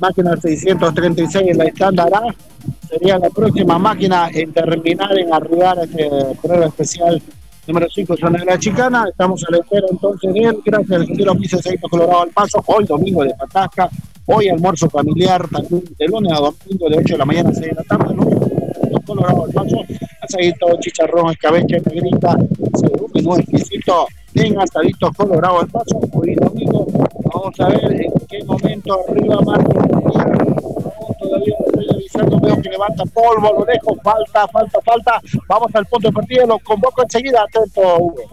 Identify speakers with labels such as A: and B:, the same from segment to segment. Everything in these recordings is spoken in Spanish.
A: máquina 636, la estándar A, sería la próxima máquina en terminar, en arribar a este prueba especial número 5, zona de la Chicana. Estamos a la espera entonces de él, gracias al gentil oficio de Aceite Colorado al Paso, hoy domingo de Patasca, hoy almuerzo familiar, también de lunes a domingo de 8 de la mañana a 6 de la tarde, ¿no? Colorado al Paso, aceito, chicharrón, escabeche, negrita, un menú exquisito en Asadito Colorado al Paso, hoy domingo. Vamos a ver en qué momento arriba Marco. Todavía lo estoy revisando, veo que levanta polvo, lo dejo, falta. Vamos al punto de partida, lo convoco enseguida, atento, Hugo.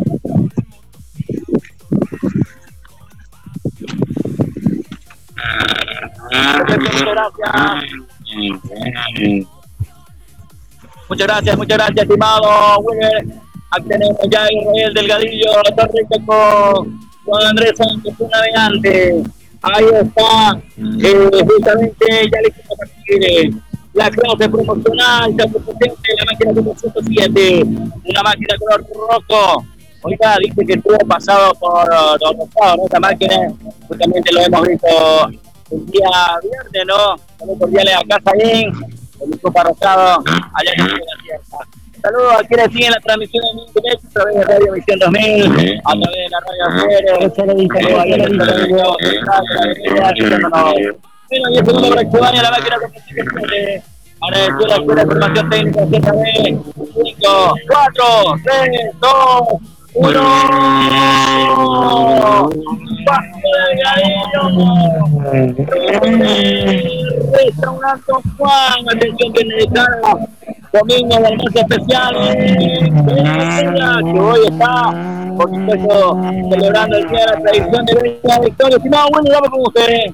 B: Muchas gracias, estimado Wilber. Aquí tenemos ya a Israel Delgadillo, con Andrés Sánchez, un navegante. Ahí está, justamente ya le quiero partir la clase promocional, ya presente la máquina número 107, una máquina color rojo. Oiga, dice que estuvo pasado por Don Rosado, ¿no? Esta máquina, justamente lo hemos visto el día viernes, ¿no? Saludos cordiales a Casa Bien, el Copa Rosado, allá en la Sierra. Saludos a quienes siguen la transmisión en internet a través de Radio Visión 2000, a través de la Radio Cero. Bueno, 10 segundos para Cubania, la máquina de agradecer la Escuela de Formación Técnica ZB. 5, 4, 3, 2, 1. Restaurante Juan, atención que necesitaba domingo de almuerzo especial que hoy está, por supuesto, celebrando el día de la tradición de la victoria. Estimado, bueno, vamos con ustedes.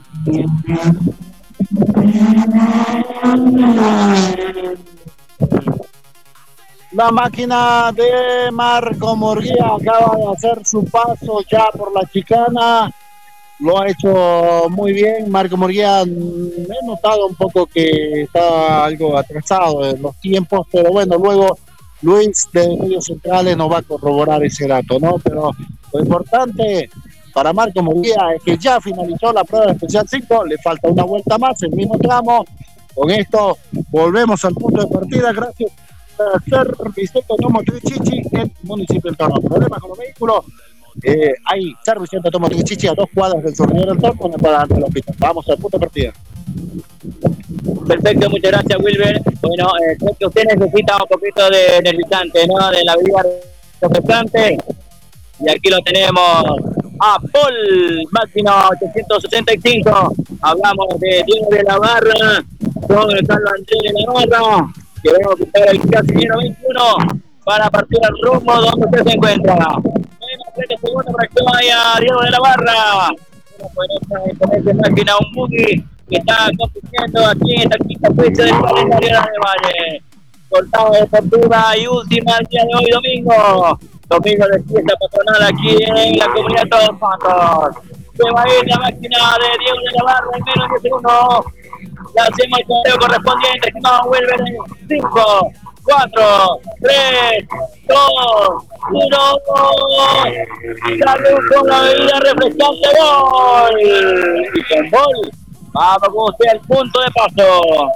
A: La máquina de Marco Murguía acaba de hacer su paso ya por la Chicana. Lo ha hecho muy bien. Marco Murguía, he notado un poco que está algo atrasado en los tiempos, pero bueno, luego Luis de Medios Centrales nos va a corroborar ese dato, ¿no? Pero lo importante para Marco Murguía es que ya finalizó la prueba especial 5, le falta una vuelta más, el mismo tramo. Con esto volvemos al punto de partida, gracias a Servicio Automotriz Chichi en el municipio del Torno. Problemas con los vehículos. Hay Servicio Automotriz Chichi a 2 cuadras del Surtidor del Torno, para la pista. Vamos al punto de partida.
B: Perfecto, muchas gracias, Wilber. Bueno, creo que usted necesita un poquito de energizante, ¿no? De la bebida refrescante. Y aquí lo tenemos a Paul, máquina 865. Hablamos de Diego de la Barra, con Carlos Andrés de la Barra. Queremos quitar el casillero 21 para partir al rumbo donde usted se encuentra. Bueno, 30 segundos para que vaya Diego de la Barra. Con esta máquina, un buggy que está compitiendo aquí en esta quinta fecha del calendario de Valle. Cortado deportiva y última el día de hoy, domingo de fiesta patronal aquí en la comunidad de Todos Santos. Se va a ir la máquina de Diego de la Barra en menos de 10 segundos. Le hacemos el conteo correspondiente, estimado Wilber, en 5, 4, 3, 2, 1. Salud con la bebida refrescante, gol. Y con gol, vamos con usted al punto de paso.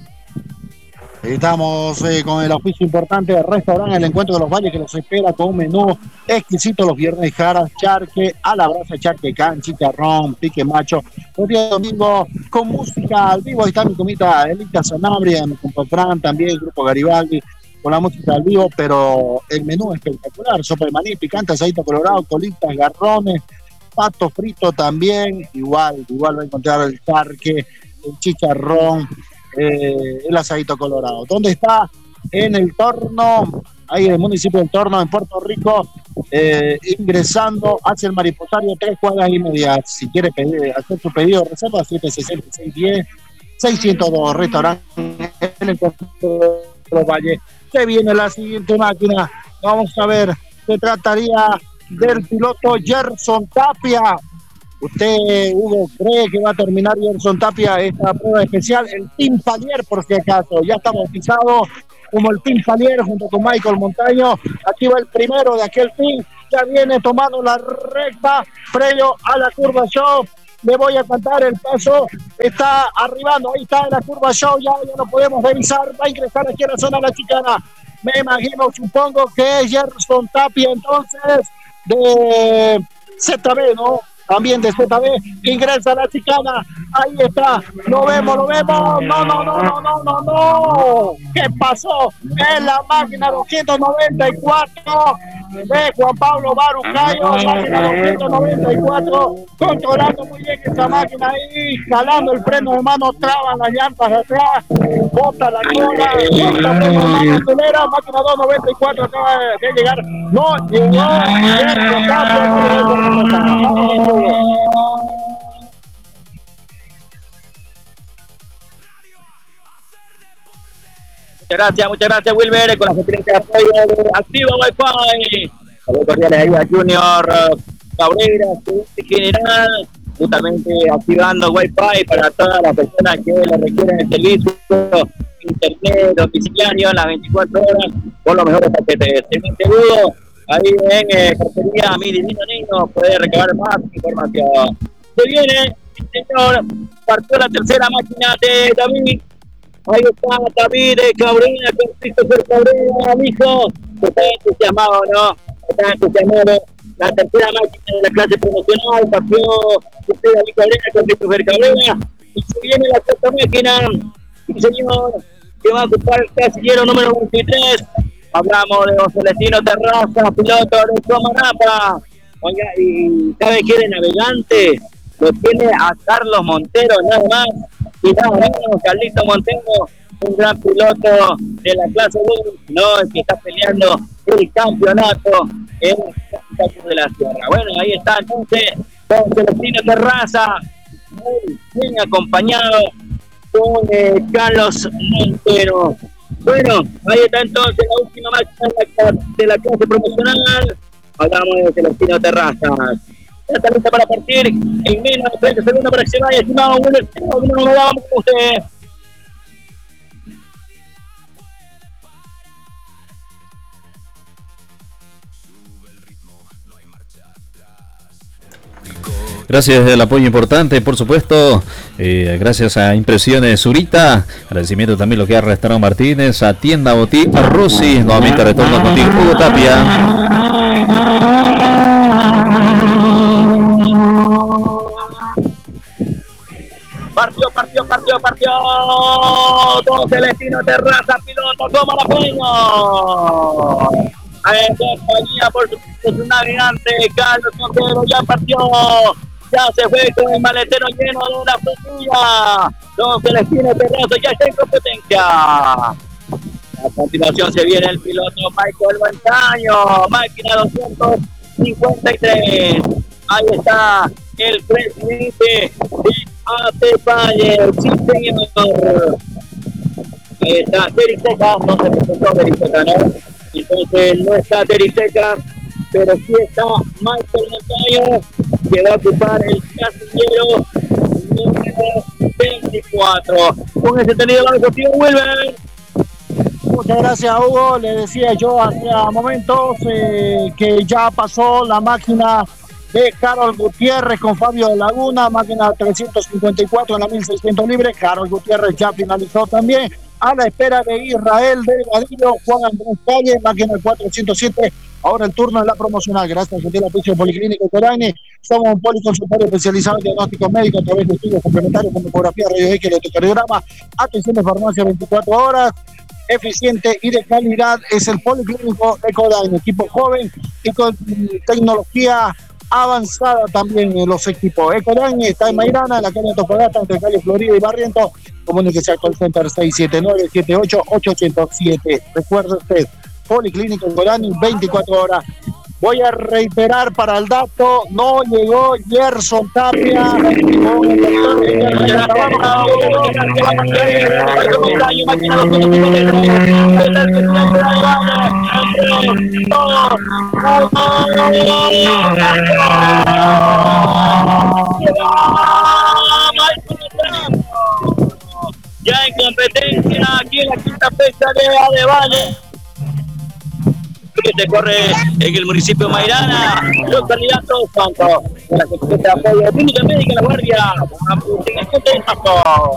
A: Estamos con el oficio importante del restaurante El Encuentro de los Valles, que los espera con un menú exquisito los viernes: jaras, charque, a la brasa, charque can, chicharrón, pique macho. Los días de domingo con música al vivo. Ahí está mi comita Elita Sanabria, mi compa Fran, también el grupo Garibaldi, con la música al vivo, pero el menú es espectacular: sopa de maní, picante, aceite colorado, colitas, garrones, pato frito también. Igual va a encontrar el charque, el chicharrón, el asadito colorado. ¿Dónde está? En el Torno, ahí en el municipio del Torno, en Puerto Rico, ingresando hacia el Mariposario, 3 cuadras y media. Si quiere hacer su pedido, reserva 760-610-602, restaurante El Encuentro de los Valles. Se viene la siguiente máquina. Vamos a ver, se trataría del piloto Gerson Tapia. ¿Usted, Hugo, cree que va a terminar Gerson Tapia esta prueba especial? El Team Palier, por si acaso, ya está bautizado como el Team Palier junto con Michael Montaño. Aquí va el primero de aquel team, ya viene tomando la recta previo a la curva show. le voy a cantar el paso, está arribando, ahí está en la curva Show, ya lo podemos revisar, va a ingresar aquí a la zona de la chicana, me imagino, supongo que es Gerson Tapia, entonces, de ZB, ¿no? También de ZB, ingresa a la chicana, ahí está, lo vemos, no, ¿qué pasó? En la máquina 294 de Juan Pablo Barucayo, máquina 294, controlando muy bien esta máquina ahí, jalando el freno de mano, traban las llantas de atrás, bota la cola, bota freno de mano, acelera, máquina 294 acaba de llegar, no llegó,
B: Muchas gracias Wilber, con la sugerencia de apoyo de Activa Wi-Fi. Saludos cordiales ahí a Junior Cabrera, general, justamente activando Wi-Fi para todas las personas que le requieren el servicio internet domiciliario las 24 horas con los mejores paquetes. Seguro, ahí en Cartería Mi Divino Niño puede recabar más información. Se viene, señor, partió la tercera máquina de David. Ahí está David Cabrera, con Christopher Cabrera, hijo. Está entusiasmado, ¿no? Está entusiasmado. La tercera máquina de la clase promocional partió David Cabrera con Christopher Cabrera. Y se viene la cuarta máquina, sí, señor, que va a ocupar el casillero número 23. Hablamos de Don Celestino Terraza, piloto de Comanapa. Oiga, y ¿sabe quién es navegante? Lo tiene a Carlos Montero, nada más. Y nada menos, Carlito Montero, un gran piloto de la clase 1, no, el que está peleando el campeonato en el campo de la Sierra. Bueno, ahí está entonces Don Celestino Terraza, muy bien acompañado con Carlos Montero. Bueno, ahí está entonces la última máquina de la clase profesional. Hablamos de Celestino Terraza. Ya está lista para partir en menos de 30 segundos para que se vaya, estimado Wilber. No me vamos con usted.
C: Gracias del apoyo importante, por supuesto. Gracias a Impresiones Zurita. Agradecimiento también lo que ha Restaurante Martínez, a Tienda Botí, a Rossi. Nuevamente retorno contigo, Hugo Tapia.
B: Partió. Don Celestino Terraza, piloto, toma la peña. En compañía, por su navegante, Carlos Montero, ya partió. Ya se fue con el maletero lleno de una frutilla. Don Celestino Terraza ya está en competencia. A continuación se viene el piloto Michael Montaño, máquina 253. Ahí está el presidente de AT Valle, sí señor. Ahí está Teriseca, no se presentó Teriseca, ¿no? Entonces no está Teriseca, pero sí está Michael Montaño, que va a ocupar el casillero número 24. Con ese tenido largo, tío Wilber.
A: Muchas gracias, Hugo. Le decía yo hace momentos que ya pasó la máquina de Carol Gutiérrez con Fabio de Laguna, máquina 354 en la 1600 libre. Carol Gutiérrez ya finalizó también. A la espera de Israel Delgadillo, Juan Andrés Calle, máquina 407. Ahora el turno de la promocional. Gracias a la oficio Policlínico Corani. Somos un policonsultorio especializado en diagnóstico médico a través de estudios complementarios como ecografía, rayos X, electrocardiograma, atención de farmacia 24 horas. Eficiente y de calidad es el Policlínico de Corani. Equipo joven y con tecnología avanzada también en los equipos. Ecodaña está en Mairana, en la calle Antofagasta, entre calle Florida y Barrientos. Comuníquese al call center 679-78-807. Recuerde usted, Policlínico Ecodaña, 24 horas. Voy a reiterar para el dato, no llegó Gerson Tapia.
B: Ya en competencia aquí en la quinta fecha de Adevalle, que se corre en el municipio de Mairana. Los candidatos son con la sección de apoyo. Clínica Médica La Guardia. En el punto de paso.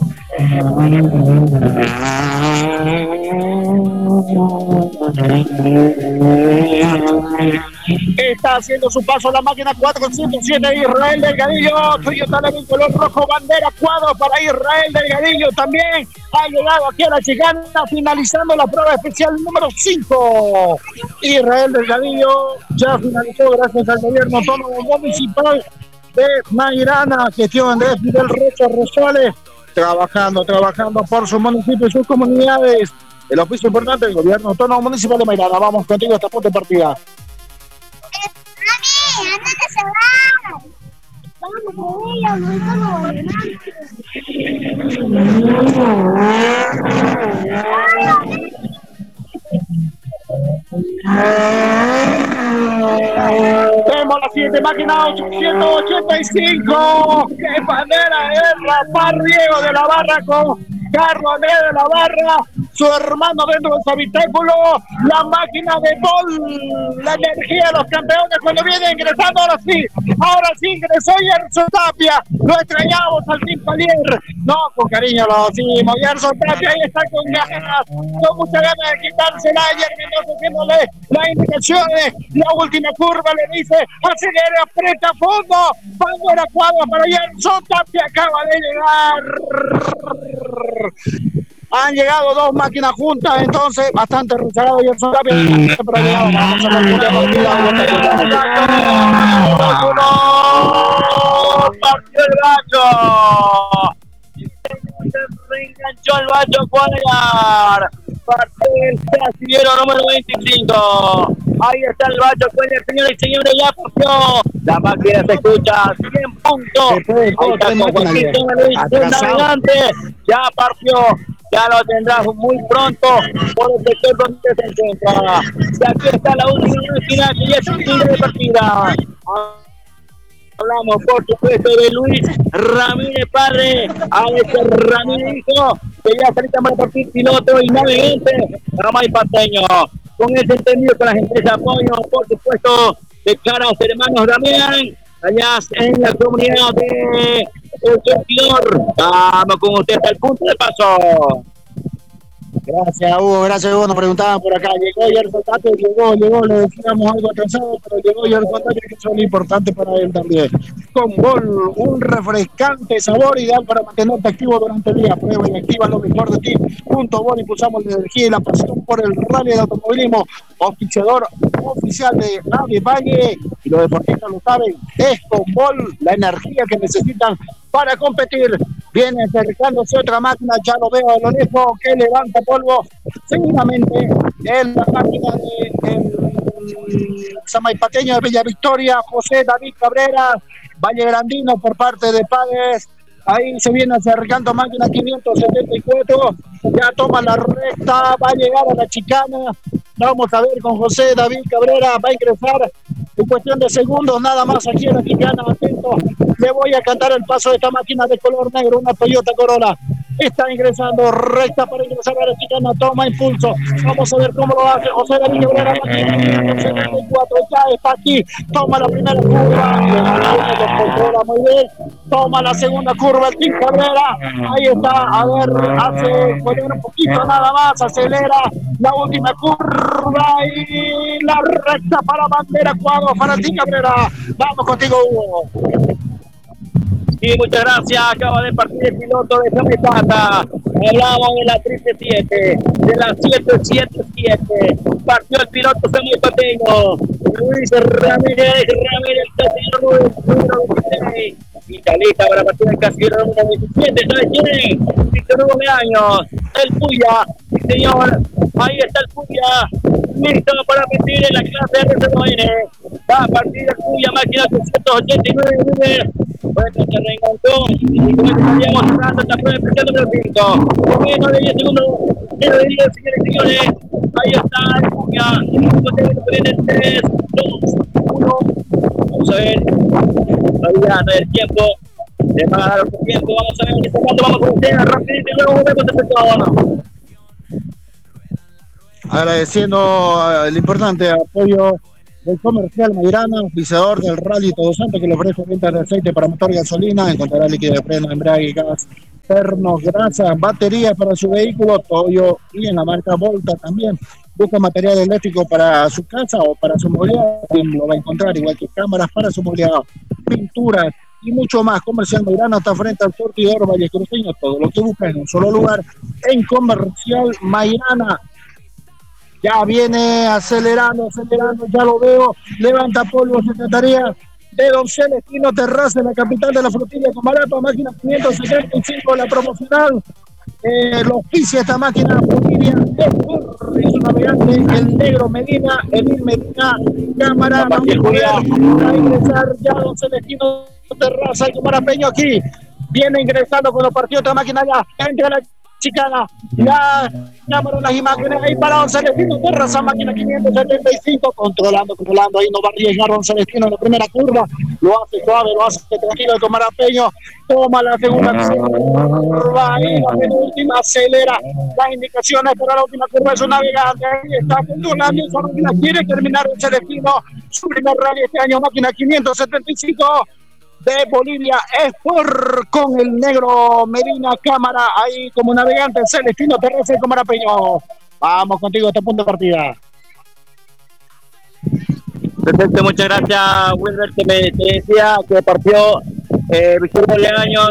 A: Está haciendo su paso la máquina 407 Israel Delgadillo. Toyota en color rojo, bandera cuadro para Israel Delgadillo. También ha llegado aquí a la chicana, finalizando la prueba especial número 5. Israel Delgadillo ya finalizó gracias al gobierno autónomo municipal de Mairana, gestión Andrés Fidel Rocha Rosales, trabajando por su municipio y sus comunidades. El oficio importante del gobierno autónomo municipal de Mairana. Vamos contigo hasta punto de partida.
D: Mami, ándate a cerrar. Vamos,
A: Vemos la siguiente máquina 885. ¡Qué bandera es Rafael Riego de la Barra con Carlos Andrés de la Barra, su hermano dentro de su habitáculo? La máquina de Bol, la energía de los campeones cuando viene ingresando. Ahora sí ingresó Yerson Tapia. Lo extrañamos al Team Palier. No, con cariño lo decimos. Yerson Tapia ahí está con ganas, con mucha ganas de quitársela. Ayer Mendoza haciéndole las indicaciones. La última curva le dice: acelera, aprieta a fondo. Bandera cuadra para Yerson Tapia. Acaba de llegar. Han llegado dos máquinas juntas, entonces bastante rezagado Yerson Tapia. Pero ha llegado. Vamos a ver cómo
B: Partió el Bacho. Se reenganchó el Bacho Cuellar. Partió el casillero número 25. Ahí está el Bacho Cuellar, señores y señores, ya partió. La máquina se escucha 100 puntos. Ahí está con Juanito Luis adelante. Ya partió. Ya lo tendrás muy pronto por el sector donde se encuentra. Y aquí está la última máquina que ya es el fin de partida. Hablamos, por supuesto, de Luis Ramírez padre, Alex Ramírez hijo, que ya ahorita va a partir piloto y navegante, Ramay Pateño, con ese entendido con las empresas de apoyo, por supuesto, de cara a los hermanos Damián, allá en la comunidad de El Surtidor. Vamos con usted hasta el punto de paso.
A: Gracias, Hugo. Nos preguntaban por acá. Llegó Yerson Tapia, llegó. Le decíamos algo atrasado, pero llegó Yerson Tapia, que es muy importante para él también. Con Bol, un refrescante sabor ideal para mantenerte activo durante el día. Prueba y activa lo mejor de ti. Junto a Bol impulsamos la energía y la pasión por el rally de automovilismo. Oficiador oficial de Navi Valle, y los deportistas lo saben, es con Bol la energía que necesitan para competir. Viene acercándose otra máquina, ya lo veo a lo lejos, que levanta polvo. Seguramente en la máquina de Samaipateño de Bella Victoria, José David Cabrera, Valle Grandino por parte de Páez. Ahí se viene acercando máquina 574, ya toma la recta, va a llegar a la chicana. Vamos a ver con José David Cabrera, va a ingresar en cuestión de segundos nada más aquí en la chicana. Atento, le voy a cantar el paso de esta máquina de color negro, una Toyota Corolla. Está ingresando recta para ingresar a la chicana, toma impulso. Vamos a ver cómo lo hace José David Cabrera. 574, ya está aquí, toma la primera curva, controla muy bien, toma la segunda curva el Team Cabrera. Ahí está, a ver, hace poner un poquito nada más, acelera la última curva y la recta para bandera cuadro para el Team Cabrera. Vamos contigo, Hugo.
B: Sí, muchas gracias. Acaba de partir el piloto de Jametata. Hablamos de la 777, de la 777. Partió el piloto Samuel Pateño. Luis Ramírez, casillero número 26. Y está lista para partir el casillero número 27. ¿Sabes quién es? Víctor Hugo Meaños. El Puya. Sí, señor. Ahí está el Puya. Listo para partir en la clase RC9. Va a partir el Puya, máquina 689. Bueno, se reencontró y con esto estaríamos cerrando esta prueba especial número 5. Con menos de 10 segundos, menos de 10, señores y señores. Ahí está el Puya. Y en 3, 2, 1. Vamos a ver. Todavía no hay el tiempo. Les van a dar otro tiempo. Vamos a ver en este momento. Vamos con ustedes rapidito y luego volvemos a hacer todo.
A: Agradeciendo el importante apoyo del Comercial Mairana, auspiciador del Rally Todos Santos, que le ofrece ventas de aceite para motor y gasolina. Encontrará líquido de freno, embrague, gas, pernos, grasa, baterías para su vehículo, Toyo, y en la marca Volta también. Busca material eléctrico para su casa o para su mobiliario, lo va a encontrar, igual que cámaras para su mobiliario, pinturas y mucho más. Comercial Mairana está frente al surtidor Valle Cruceño, todo lo que busca en un solo lugar, en Comercial Mairana. Ya viene acelerando, ya lo veo, levanta polvo, secretaría de Don Celestino Terraza, en la capital de la frutilla Comalapa, máquina 575, la promocional. Lo oficia esta máquina Bolivia, es un navegante, el negro Medina, Emil Medina, cámara, vamos a ingresar ya Don Celestino Terraza, el comarapeño aquí, viene ingresando con los partidos de esta máquina ya, entra la chicana, ya cámara las imágenes ahí para Don Celestino Terraza, máquina 575, controlando, ahí no va a arriesgar Don Celestino en la primera curva, lo hace suave, lo hace tranquilo el comarapeño, toma la segunda curva, ahí la penúltima, acelera las indicaciones para la última curva, es un navegante, ahí está controlando, esa máquina quiere terminar Don Celestino, su primer rally este año, máquina 575, de Bolivia Sport con el negro Medina, cámara ahí como navegante, Celestino Terraza y Comarapeño. Vamos contigo a este punto de partida.
B: Perfecto, muchas gracias, Wilber. Te decía que partió Víctor Hugo Leaños,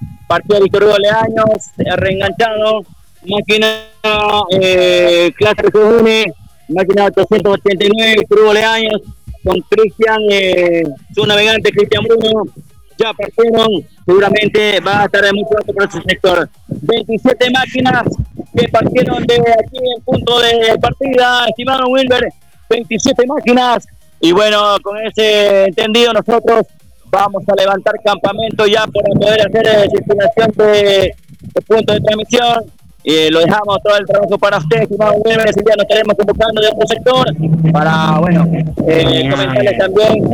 B: reenganchado, máquina clase Jujuni, máquina 889, Víctor Hugo Leaños, con Cristian, su navegante Cristian Bruno, ya partieron, seguramente va a estar muy pronto por ese sector. 27 máquinas que partieron de aquí en punto de partida, estimado Wilber, 27 máquinas, y bueno, con ese entendido nosotros vamos a levantar campamento ya para poder hacer circulación de punto de transmisión. Lo dejamos todo el trabajo para usted, estimado Wilber. Ese día nos estaremos convocando de otro sector para, bueno, comentarles también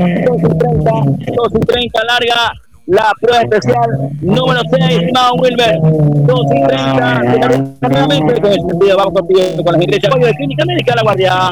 B: 2:30 larga la prueba especial número 6, estimado Wilber. 2:30 nuevamente con el sentido, vamos contigo con las iglesias de Clínica Médica de La Guardia.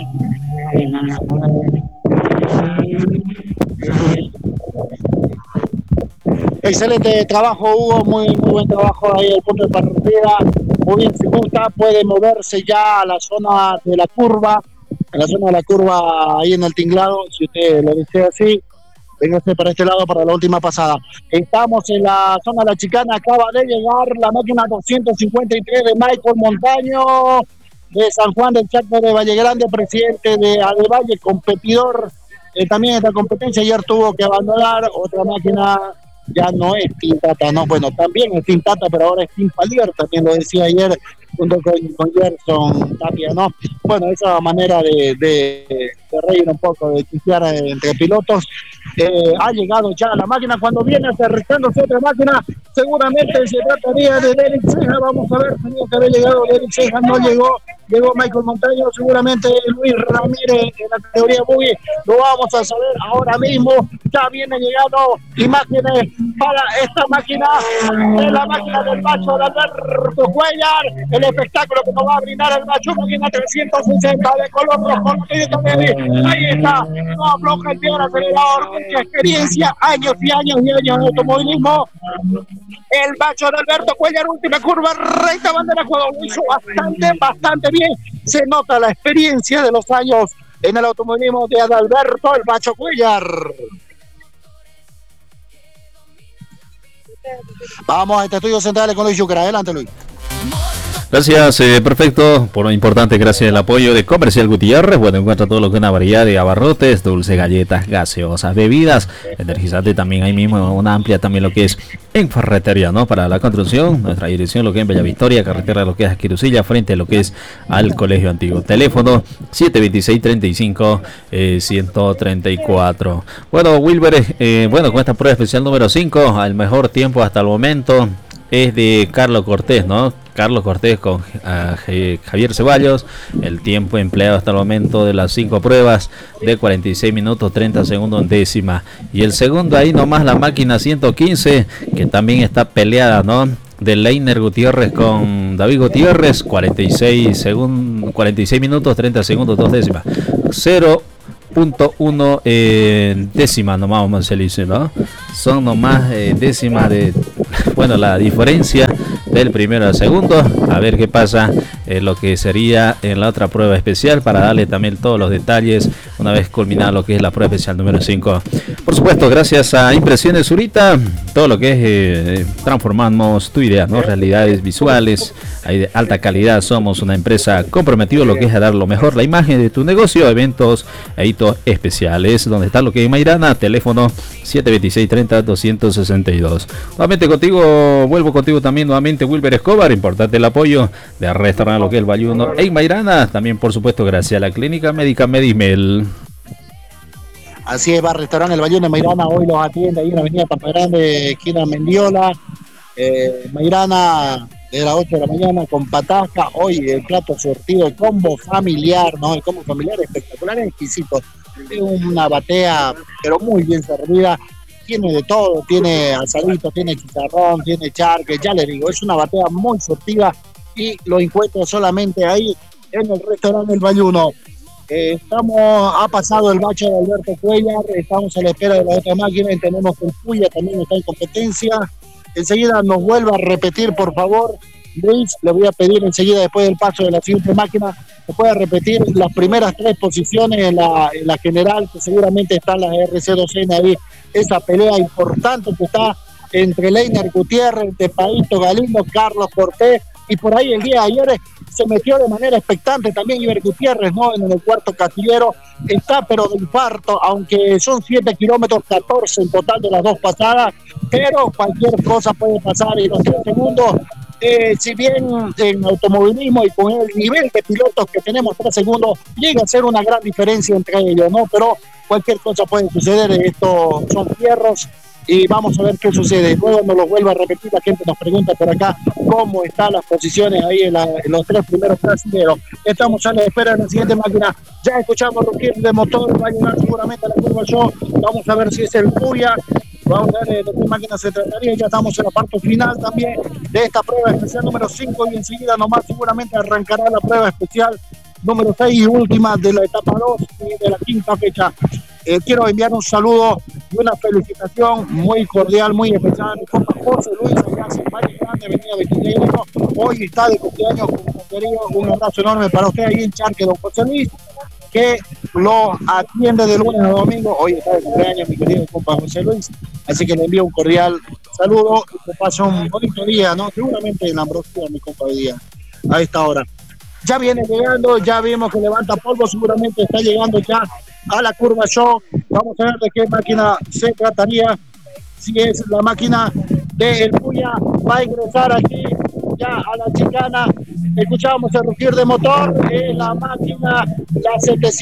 A: Excelente trabajo, Hugo, muy buen trabajo ahí el punto de partida, muy bien, si gusta puede moverse ya a la zona de la curva, ahí en el tinglado, si usted lo desea así, véngase para este lado para la última pasada. Estamos en la zona de la chicana, acaba de llegar la máquina 253 de Michael Montaño, de San Juan del Chaco de Valle Grande, presidente de Adevalle, competidor también en esta competencia. Ayer tuvo que abandonar otra máquina, ya no es Team Tata, no, bueno, también es Team Tata, pero ahora es Team Palier, también lo decía ayer junto con Gerson Tapia, ¿no? Bueno, esa manera de reír un poco, de chistear entre pilotos. Ha llegado ya la máquina, cuando viene acercándose otra máquina, seguramente se trataría de Derek Ceja. Vamos a ver, tenía que haber llegado Derek Ceja, no llegó Michael Montaño, seguramente Luis Ramírez en la categoría Buggy, lo vamos a saber ahora mismo. Ya viene llegando imágenes para esta máquina, de la máquina del macho de Alberto Cuellar, el espectáculo que nos va a brindar el macho, máquina 360 de color rojo, ahí está, no afloja el pie del acelerador, mucha experiencia, años y años de automovilismo. El macho de Alberto Cuellar, última curva, recta, bandera, juego, lo hizo bastante bien. Se nota la experiencia de los años en el automovilismo de Adalberto, el macho Cuellar. Vamos a este estudio central con Luis Yucra. Adelante, Luis.
C: Gracias, perfecto, por lo importante, gracias al apoyo de Comercial Gutiérrez. Bueno, encuentra todo lo que es una variedad de abarrotes, dulces, galletas, gaseosas, bebidas, energizante, también ahí mismo una amplia también lo que es en ferretería, ¿no? Para la construcción, nuestra dirección lo que es en Bella Victoria, carretera lo que es Aquirusilla, frente a lo que es al Colegio Antiguo. Teléfono 726-35-134. Bueno, Wilber, bueno, con esta prueba especial número 5, al mejor tiempo hasta el momento es de Carlos Cortés, ¿no? Carlos Cortés con Javier Ceballos, el tiempo empleado hasta el momento de las 5 pruebas de 46 minutos 30 segundos en décima, y el segundo ahí nomás la máquina 115 que también está peleada, ¿no? De Leiner Gutiérrez con David Gutiérrez, 46 minutos 30 segundos 2 décimas, 0 0.1 décima nomás, como se dice, ¿no? Son nomás décimas de, bueno, la diferencia del primero al segundo. A ver qué pasa lo que sería en la otra prueba especial, para darle también todos los detalles una vez culminada lo que es la prueba especial número 5. Por supuesto, gracias a Impresiones Zurita, todo lo que es transformamos tu idea, ¿no? Realidades visuales ahí de alta calidad. Somos una empresa comprometida lo que es a dar lo mejor, la imagen de tu negocio, eventos e hitos especiales. Donde está lo que es Mairana, teléfono 726-30-262. Nuevamente contigo, vuelvo contigo también nuevamente, Wilber Escobar. Importante el apoyo de restaurar lo que es el Bayuno en Mairana. También, por supuesto, gracias a la Clínica Médica Medimel.
A: Así es, va a restaurar el Bayuno en Mairana. Hoy los atiende ahí en la avenida Pampa Grande, esquina Mendiola. Mairana de las 8 de la mañana con patasca. Hoy el plato sortido, el combo familiar, ¿no? El combo familiar espectacular, exquisito. Es una batea, pero muy bien servida. Tiene de todo, tiene asadito, tiene chicharrón, tiene charque, ya les digo, es una batea muy sortida y lo encuentro solamente ahí en el restaurante El Bayuno. Ha pasado el bache de Alberto Cuellar, estamos a la espera de la otra máquina, entendemos que el Puya también está en competencia. Enseguida nos vuelva a repetir, por favor, Luis, le voy a pedir enseguida, después del paso de la siguiente máquina, que pueda repetir las primeras 3 posiciones en la general, que seguramente están las RC2N ahí, esa pelea importante que está entre Leiner Gutiérrez, Tepaito Galindo, Carlos Cortés, y por ahí el día de ayer se metió de manera expectante también Iber Gutiérrez, ¿no? En el cuarto castillero, está pero de infarto, aunque son 7 kilómetros, 14 en total de las 2 pasadas, pero cualquier cosa puede pasar y los 3 segundos. Si bien en automovilismo y con el nivel de pilotos que tenemos, 3 segundos llega a ser una gran diferencia entre ellos, ¿no? Pero cualquier cosa puede suceder, estos son fierros y vamos a ver qué sucede. Luego nos lo vuelvo a repetir, la gente nos pregunta por acá cómo están las posiciones ahí en los 3 primeros brasileños. Estamos a la espera de la siguiente máquina, ya escuchamos rugir de motor, va a llegar seguramente a la curva show, vamos a ver si es el Puya. Vamos a ver de qué máquina se trataría. Ya estamos en la parte final también de esta prueba especial número 5 y enseguida nomás seguramente arrancará la prueba especial número 6 y última de la etapa 2 y de la quinta fecha. Quiero enviar un saludo y una felicitación muy cordial, muy especial a mi compa José Luis, allá en Valle Grande, avenida 23. Hoy está de cumpleaños, querido. Un abrazo enorme para usted ahí en Charque, don José Luis, que lo atiende de lunes a domingo. Hoy está de cumpleaños mi querido compa José Luis, así que le envío un cordial saludo y que pase un bonito día, ¿no? Seguramente en la Ambrosía, mi compa, hoy día, a esta hora. Ya viene llegando, ya vimos que levanta polvo, seguramente está llegando ya a la curva show. Vamos a ver de qué máquina se trataría. Si es la máquina del Puya, va a ingresar aquí ya a la chicana. Escuchábamos el rugir de motor, la máquina, la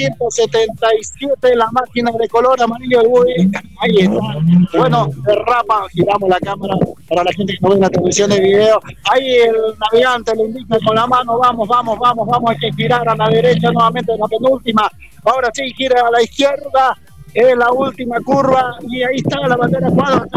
A: 777, la máquina de color amarillo. Ahí está. Bueno, derrapa, giramos la cámara para la gente que no ve la transmisión de video. Ahí el navegante le indica con la mano, vamos, hay que girar a la derecha nuevamente en la penúltima. Ahora sí, gira a la izquierda, es la última curva y ahí está la bandera cuadra.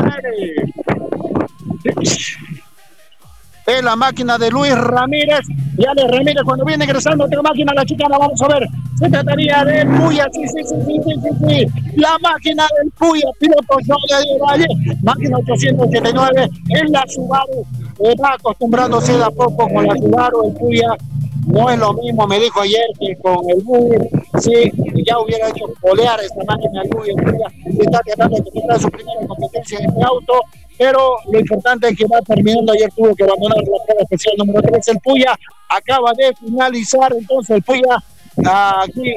A: Es la máquina de Luis Ramírez. Y Alex Ramírez, cuando viene ingresando otra máquina, la chicana, vamos a ver. Se trataría del Puya, sí. La máquina del Puya, piloto Jorge Valle, máquina 889, en la Subaru. Va acostumbrándose de a poco con la Subaru, el Puya. No es lo mismo, me dijo ayer, que con el Buggy, sí, ya hubiera hecho polear esta máquina del Buggy. Está tratando de tener su primera competencia en este auto, pero lo importante es que va terminando. Ayer tuvo que abandonar la prueba especial número 3. El Puya acaba de finalizar, entonces el Puya aquí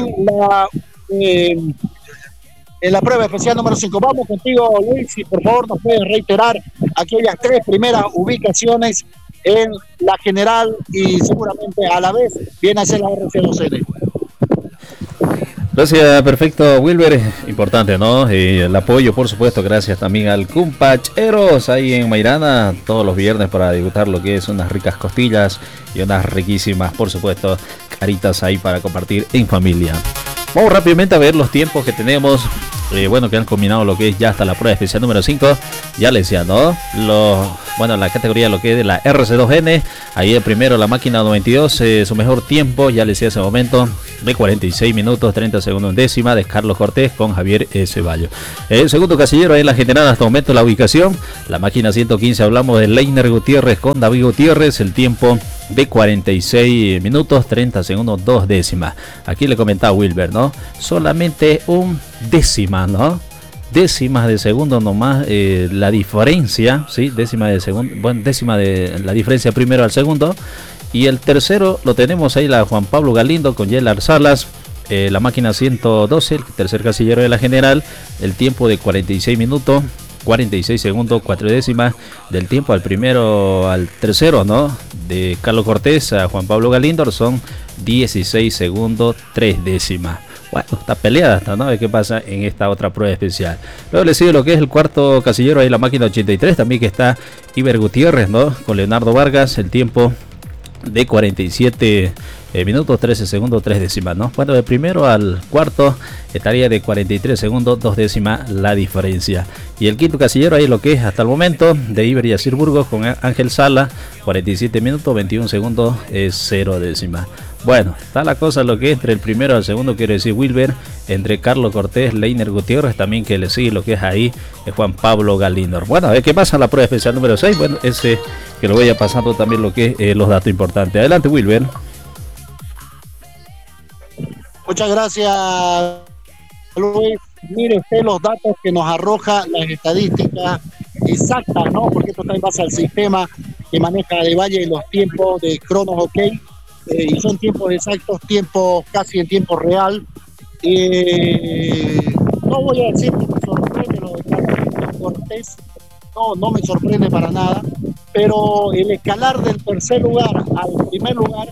A: en la prueba especial número 5. Vamos contigo, Luis, si por favor nos puedes reiterar aquellas 3 primeras ubicaciones en la general y seguramente a la vez viene a ser la RC2N.
C: Gracias, perfecto, Wilber. Importante, ¿no? El apoyo, por supuesto, gracias también al Cumpacheros ahí en Mairana, todos los viernes para degustar lo que es unas ricas costillas y unas riquísimas, por supuesto, caritas ahí para compartir en familia. Vamos rápidamente a ver los tiempos que tenemos bueno, que han combinado lo que es ya hasta la prueba especial número 5. Ya les decía, ¿no? La categoría lo que es de la RC2N. Ahí el primero, la máquina 92, su mejor tiempo, ya les decía ese momento, de 46 minutos 30 segundos en décima, de Carlos Cortés con Javier Ceballos. El segundo casillero ahí en la general hasta el momento la ubicación. La máquina 115 hablamos de Leiner Gutiérrez con David Gutiérrez, el tiempo de 46 minutos 30 segundos 2 décimas. Aquí le comentaba Wilber, ¿no? Solamente un décima, ¿no? Décimas de segundo nomás, la diferencia, ¿sí? Décima de segundo, bueno, décima de la diferencia primero al segundo. Y el tercero lo tenemos ahí, la Juan Pablo Galindo con Yelar Salas. La máquina 112, el tercer casillero de la general, el tiempo de 46 minutos 46 segundos 4 décimas del tiempo al primero al tercero, ¿no? De Carlos Cortés a Juan Pablo Galindo son 16 segundos 3 décimas. Bueno, está peleada hasta, ¿no? A ver qué pasa en esta otra prueba especial. Luego le sigue lo que es el cuarto casillero, ahí la máquina 83, también que está Iber Gutiérrez, ¿no? Con Leonardo Vargas, el tiempo de 47 minutos 13 segundos 3 décimas, ¿no? Bueno, de primero al cuarto estaría de 43 segundos 2 décimas la diferencia. Y el quinto casillero ahí lo que es hasta el momento de Iber Yacir Burgos con Ángel Sala, 47 minutos 21 segundos 0 décimas. Bueno, está la cosa lo que es entre el primero al segundo, quiere decir Wilber, entre Carlos Cortés, Leiner Gutiérrez, también que le sigue lo que es ahí Juan Pablo Galindo. Bueno, a ver qué pasa en la prueba especial número 6. Bueno, ese que lo voy a pasando también lo que es los datos importantes. Adelante, Wilber.
A: Muchas gracias, Luis. Mire usted los datos que nos arroja las estadísticas exactas, ¿no? Porque esto está en base al sistema que maneja de Valle y los tiempos de Cronos OK. Y son tiempos exactos, tiempos casi en tiempo real. No voy a decir que me sorprende lo de Carlos Cortés, no me sorprende para nada, pero el escalar del tercer lugar al primer lugar,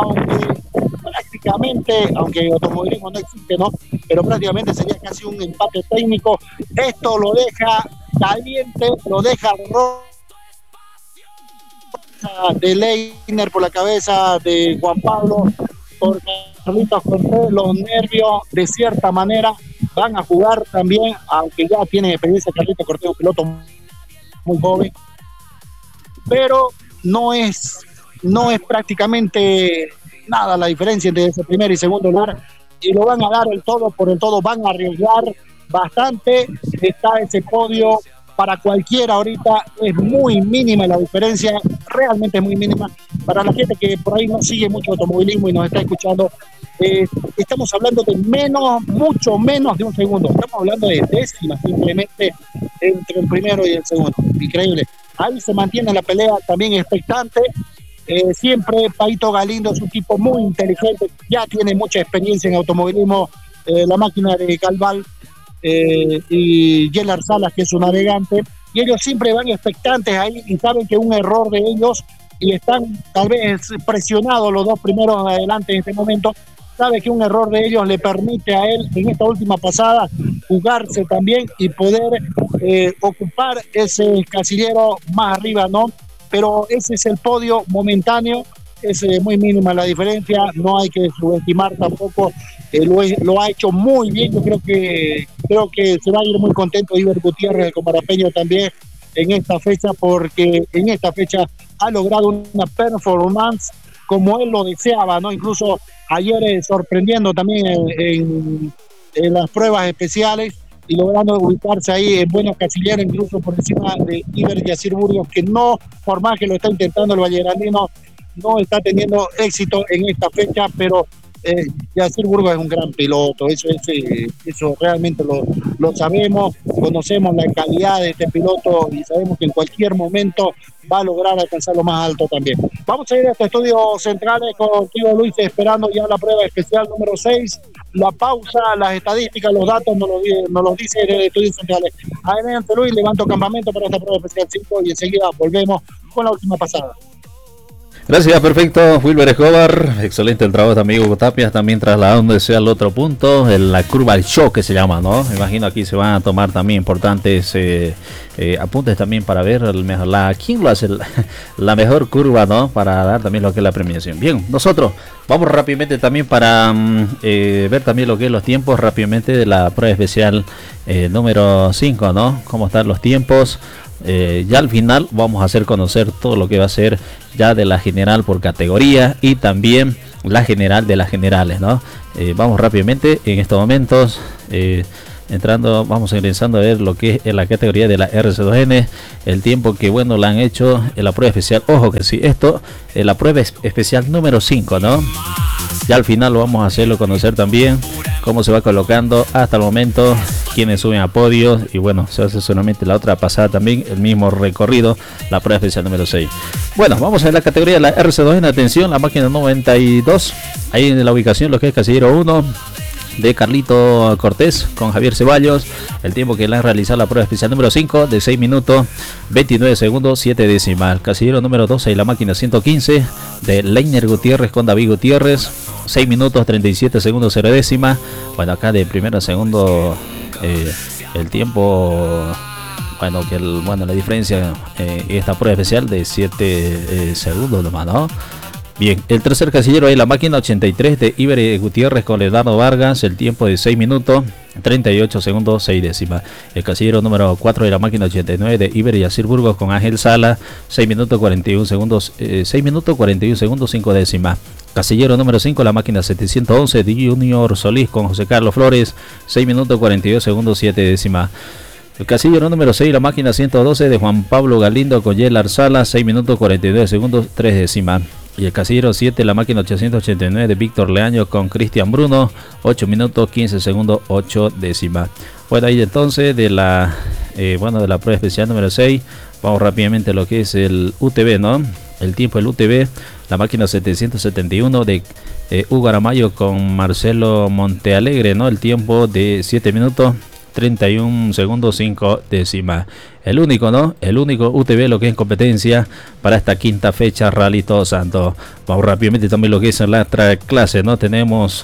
A: aunque el automovilismo no existe, ¿no? Pero prácticamente sería casi un empate técnico. Esto lo deja caliente, lo deja rojo de Leiner por la cabeza de Juan Pablo, por Carlitos Cortés. Los nervios de cierta manera van a jugar también, aunque ya tiene experiencia Carlitos Cortés, un piloto muy joven, pero no es prácticamente nada la diferencia entre ese primer y segundo lugar, y lo van a dar el todo por el todo, van a arriesgar bastante. Está ese podio para cualquiera ahorita, es muy mínima la diferencia, realmente es muy mínima. Para la gente que por ahí no sigue mucho automovilismo y nos está escuchando, estamos hablando de mucho menos de un segundo, estamos hablando de décimas simplemente entre el primero y el segundo. Increíble. Ahí se mantiene la pelea también expectante. Siempre Paito Galindo es un tipo muy inteligente, ya tiene mucha experiencia en automovilismo, la máquina de Calval, y Yelar Salas, que es su navegante, y ellos siempre van expectantes ahí y saben que un error de ellos, y están tal vez presionados los dos primeros adelante en este momento, sabe que un error de ellos le permite a él en esta última pasada jugarse también y poder ocupar ese casillero más arriba, ¿no? Pero ese es el podio momentáneo, es muy mínima la diferencia, no hay que subestimar tampoco, lo ha hecho muy bien. Yo creo que se va a ir muy contento Iber Gutiérrez, el comarapeño, también en esta fecha, porque en esta fecha ha logrado una performance como él lo deseaba, ¿no? Incluso ayer sorprendiendo también en las pruebas especiales y logrando ubicarse ahí en buenos casilleros, incluso por encima de Iber Yacir Burgos, que no, por más que lo está intentando el vallegrandino, no está teniendo éxito en esta fecha, pero Yacir Burgos es un gran piloto, eso realmente lo sabemos, conocemos la calidad de este piloto y sabemos que en cualquier momento va a lograr alcanzar lo más alto también. Vamos a ir a este estudio centrales contigo, Luis, esperando ya la prueba especial número 6, la pausa, las estadísticas, los datos nos los dice el estudio centrales. Adelante, Luis, levanto campamento para esta prueba especial 5 y enseguida volvemos con la última pasada.
C: Gracias, perfecto, Wilber Escobar. Excelente el trabajo de amigo Hugo Tapia. También trasladándose al otro punto, en la curva del shock que se llama, ¿no? Me imagino aquí se van a tomar también importantes apuntes también para ver quién lo hace la mejor curva, ¿no? Para dar también lo que es la premiación. Bien, nosotros vamos rápidamente también para ver también lo que es los tiempos rápidamente de la prueba especial número 5, ¿no? Cómo están los tiempos. Ya al final vamos a hacer conocer todo lo que va a ser ya de la general por categoría y también la general de las generales, ¿no? Vamos rápidamente en estos momentos vamos ingresando a ver lo que es en la categoría de la RC2N, el tiempo que bueno la han hecho en la prueba especial. Ojo que sí, esto es la prueba especial número 5, ¿no? Ya al final lo vamos a hacerlo conocer también cómo se va colocando hasta el momento, quienes suben a podios y bueno, se hace solamente la otra pasada también el mismo recorrido, la prueba especial número 6. Bueno, vamos a ver la categoría de la RC2N, atención, la máquina 92, ahí en la ubicación lo que es casillero 1 de Carlito Cortés con Javier Ceballos, el tiempo que le han realizado la prueba especial número 5 de 6 minutos 29 segundos 7 décimas. Casillero número 12 y la máquina 115 de Leiner Gutiérrez con David Gutiérrez, 6 minutos 37 segundos 0 décimas. Bueno, acá de primero a segundo el tiempo, bueno, la diferencia esta prueba especial de 7 segundos nomás, ¿no? Bien, el tercer casillero es la máquina 83 de Iber Gutiérrez con Leonardo Vargas, el tiempo de 6 minutos 38 segundos 6 décimas. El casillero número 4 de la máquina 89 de Iber Yacir Burgos con Ángel Sala, 6 minutos 41 segundos 5 décimas. Casillero número 5, la máquina 711 de Junior Solís con José Carlos Flores, 6 minutos 42 segundos 7 décimas. El casillero número 6, la máquina 112 de Juan Pablo Galindo con Yel Arzala, 6 minutos 49 segundos 3 décimas. Y el casillero 7, la máquina 889 de Víctor Leaño con Cristian Bruno, 8 minutos 15 segundos 8 décimas. Bueno, ahí entonces de la de la prueba especial número 6, vamos rápidamente a lo que es el UTV, ¿no? El tiempo del UTV, la máquina 771 de Hugo Aramayo con Marcelo Montealegre, ¿no? El tiempo de 7 minutos 31 segundos 5 décimas. El único, ¿no? El único UTV lo que es competencia para esta quinta fecha Rally Todos Santos. Vamos rápidamente también lo que es en la otra clase, ¿no? Vamos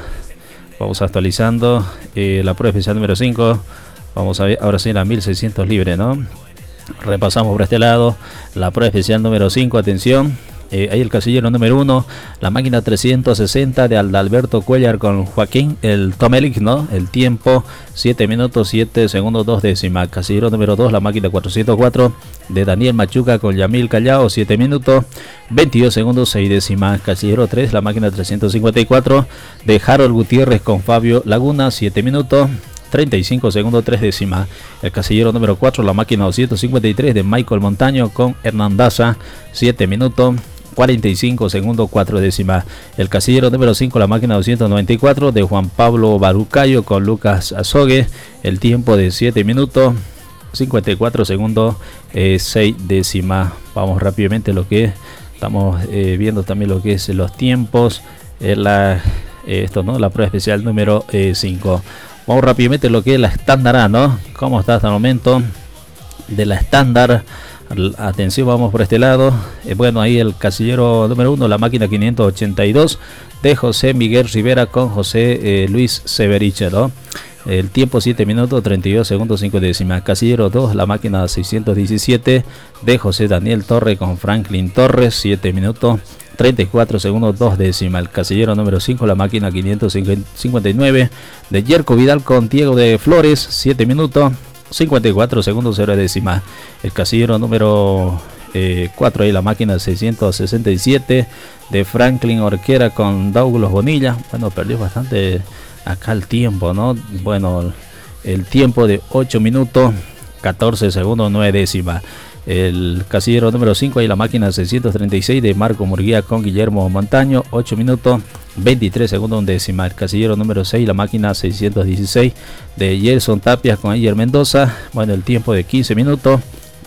C: actualizando la prueba especial número 5. Vamos a ver ahora sí la 1600 libre, ¿no? Repasamos por este lado la prueba especial número 5, atención. Ahí el casillero número 1, la máquina 360 de Aldalberto Cuellar con Joaquín el Tomelic, ¿no? El tiempo 7 minutos 7 segundos 2 décimas. Casillero número 2, la máquina 404 de Daniel Machuca con Yamil Callao, 7 minutos 22 segundos 6 décimas. Casillero 3, la máquina 354 de Harold Gutiérrez con Fabio Laguna, 7 minutos 35 segundos 3 décimas. El casillero número 4, la máquina 253 de Michael Montaño con Hernandaza, 7 minutos 45 segundos 4 décimas. El casillero número 5, la máquina 294 de Juan Pablo Barucayo con Lucas Azogue, el tiempo de 7 minutos 54 segundos 6 décimas. Vamos rápidamente lo que estamos viendo también lo que es los tiempos, la prueba especial número 5. Vamos rápidamente lo que es la estándar A, ¿no? ¿Cómo está hasta el momento de la estándar? Atención, vamos por este lado. Ahí el casillero número 1, la máquina 582 de José Miguel Rivera con José Luis Severich, ¿no? El tiempo 7 minutos 32 segundos 5 décimas. Casillero 2, la máquina 617 de José Daniel Torre con Franklin Torres, 7 minutos 34 segundos 2 décimas. El casillero número 5, la máquina 559 de Yerko Vidal con Diego de Flores, 7 minutos 54 segundos 0 décimas. El casillero número 4, ahí la máquina 667 de Franklin Orquera con Douglas Bonilla. Bueno, perdió bastante acá el tiempo, ¿no? Bueno, el tiempo de 8 minutos 14 segundos 9 décimas. El casillero número 5, ahí la máquina 636 de Marco Murguía con Guillermo Montaño, 8 minutos 23 segundos décima. El casillero número 6, la máquina 616 de Gerson Tapias con Ayer Mendoza. Bueno, el tiempo de 15 minutos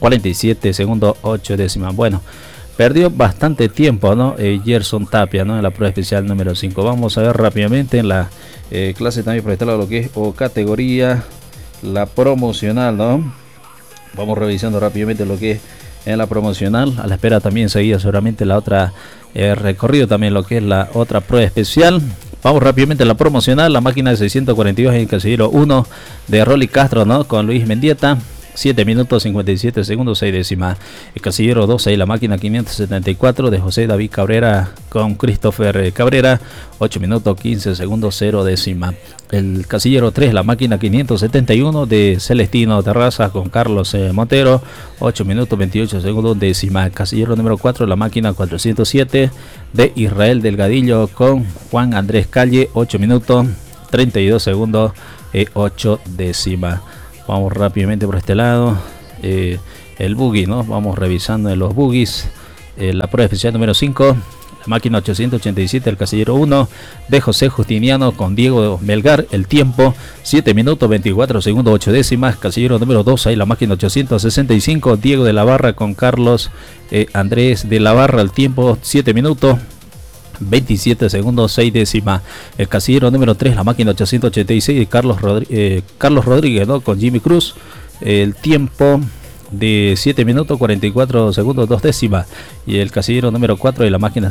C: 47 segundos 8 décimas. Bueno, perdió bastante tiempo, ¿no? Gerson Tapia, ¿no? En la prueba especial número 5. Vamos a ver rápidamente en la clase también por este lado lo que es o categoría la promocional, ¿no? Vamos revisando rápidamente lo que es en la promocional. A la espera también seguía seguramente la otra recorrido, también lo que es la otra prueba especial. Vamos rápidamente a la promocional, la máquina de 642 en el casillero 1 de Rolly Castro, ¿no? Con Luis Mendieta. 7 minutos 57 segundos 6 décimas. El casillero 2 ahí la máquina 574 de José David Cabrera con Christopher Cabrera. 8 minutos 15 segundos 0 décima. El casillero 3 la máquina 571 de Celestino Terrazas con Carlos Montero. 8 minutos 28 segundos décima. El casillero número 4 la máquina 407 de Israel Delgadillo con Juan Andrés Calle. 8 minutos 32 segundos 8 décimas. Vamos rápidamente por este lado. El buggy, ¿no? Vamos revisando en los buggies. La prueba especial número 5. La máquina 887, el casillero 1 de José Justiniano con Diego Melgar. El tiempo 7 minutos 24 segundos 8 décimas. Casillero número 2, ahí la máquina 865. Diego de la Barra con Carlos Andrés de la Barra. El tiempo 7 minutos 27 segundos 6 décimas. El casillero número 3 la máquina 886 de Carlos Rodríguez, ¿no? Con Jimmy Cruz. El tiempo de 7 minutos 44 segundos 2 décimas. Y el casillero número 4 de la máquina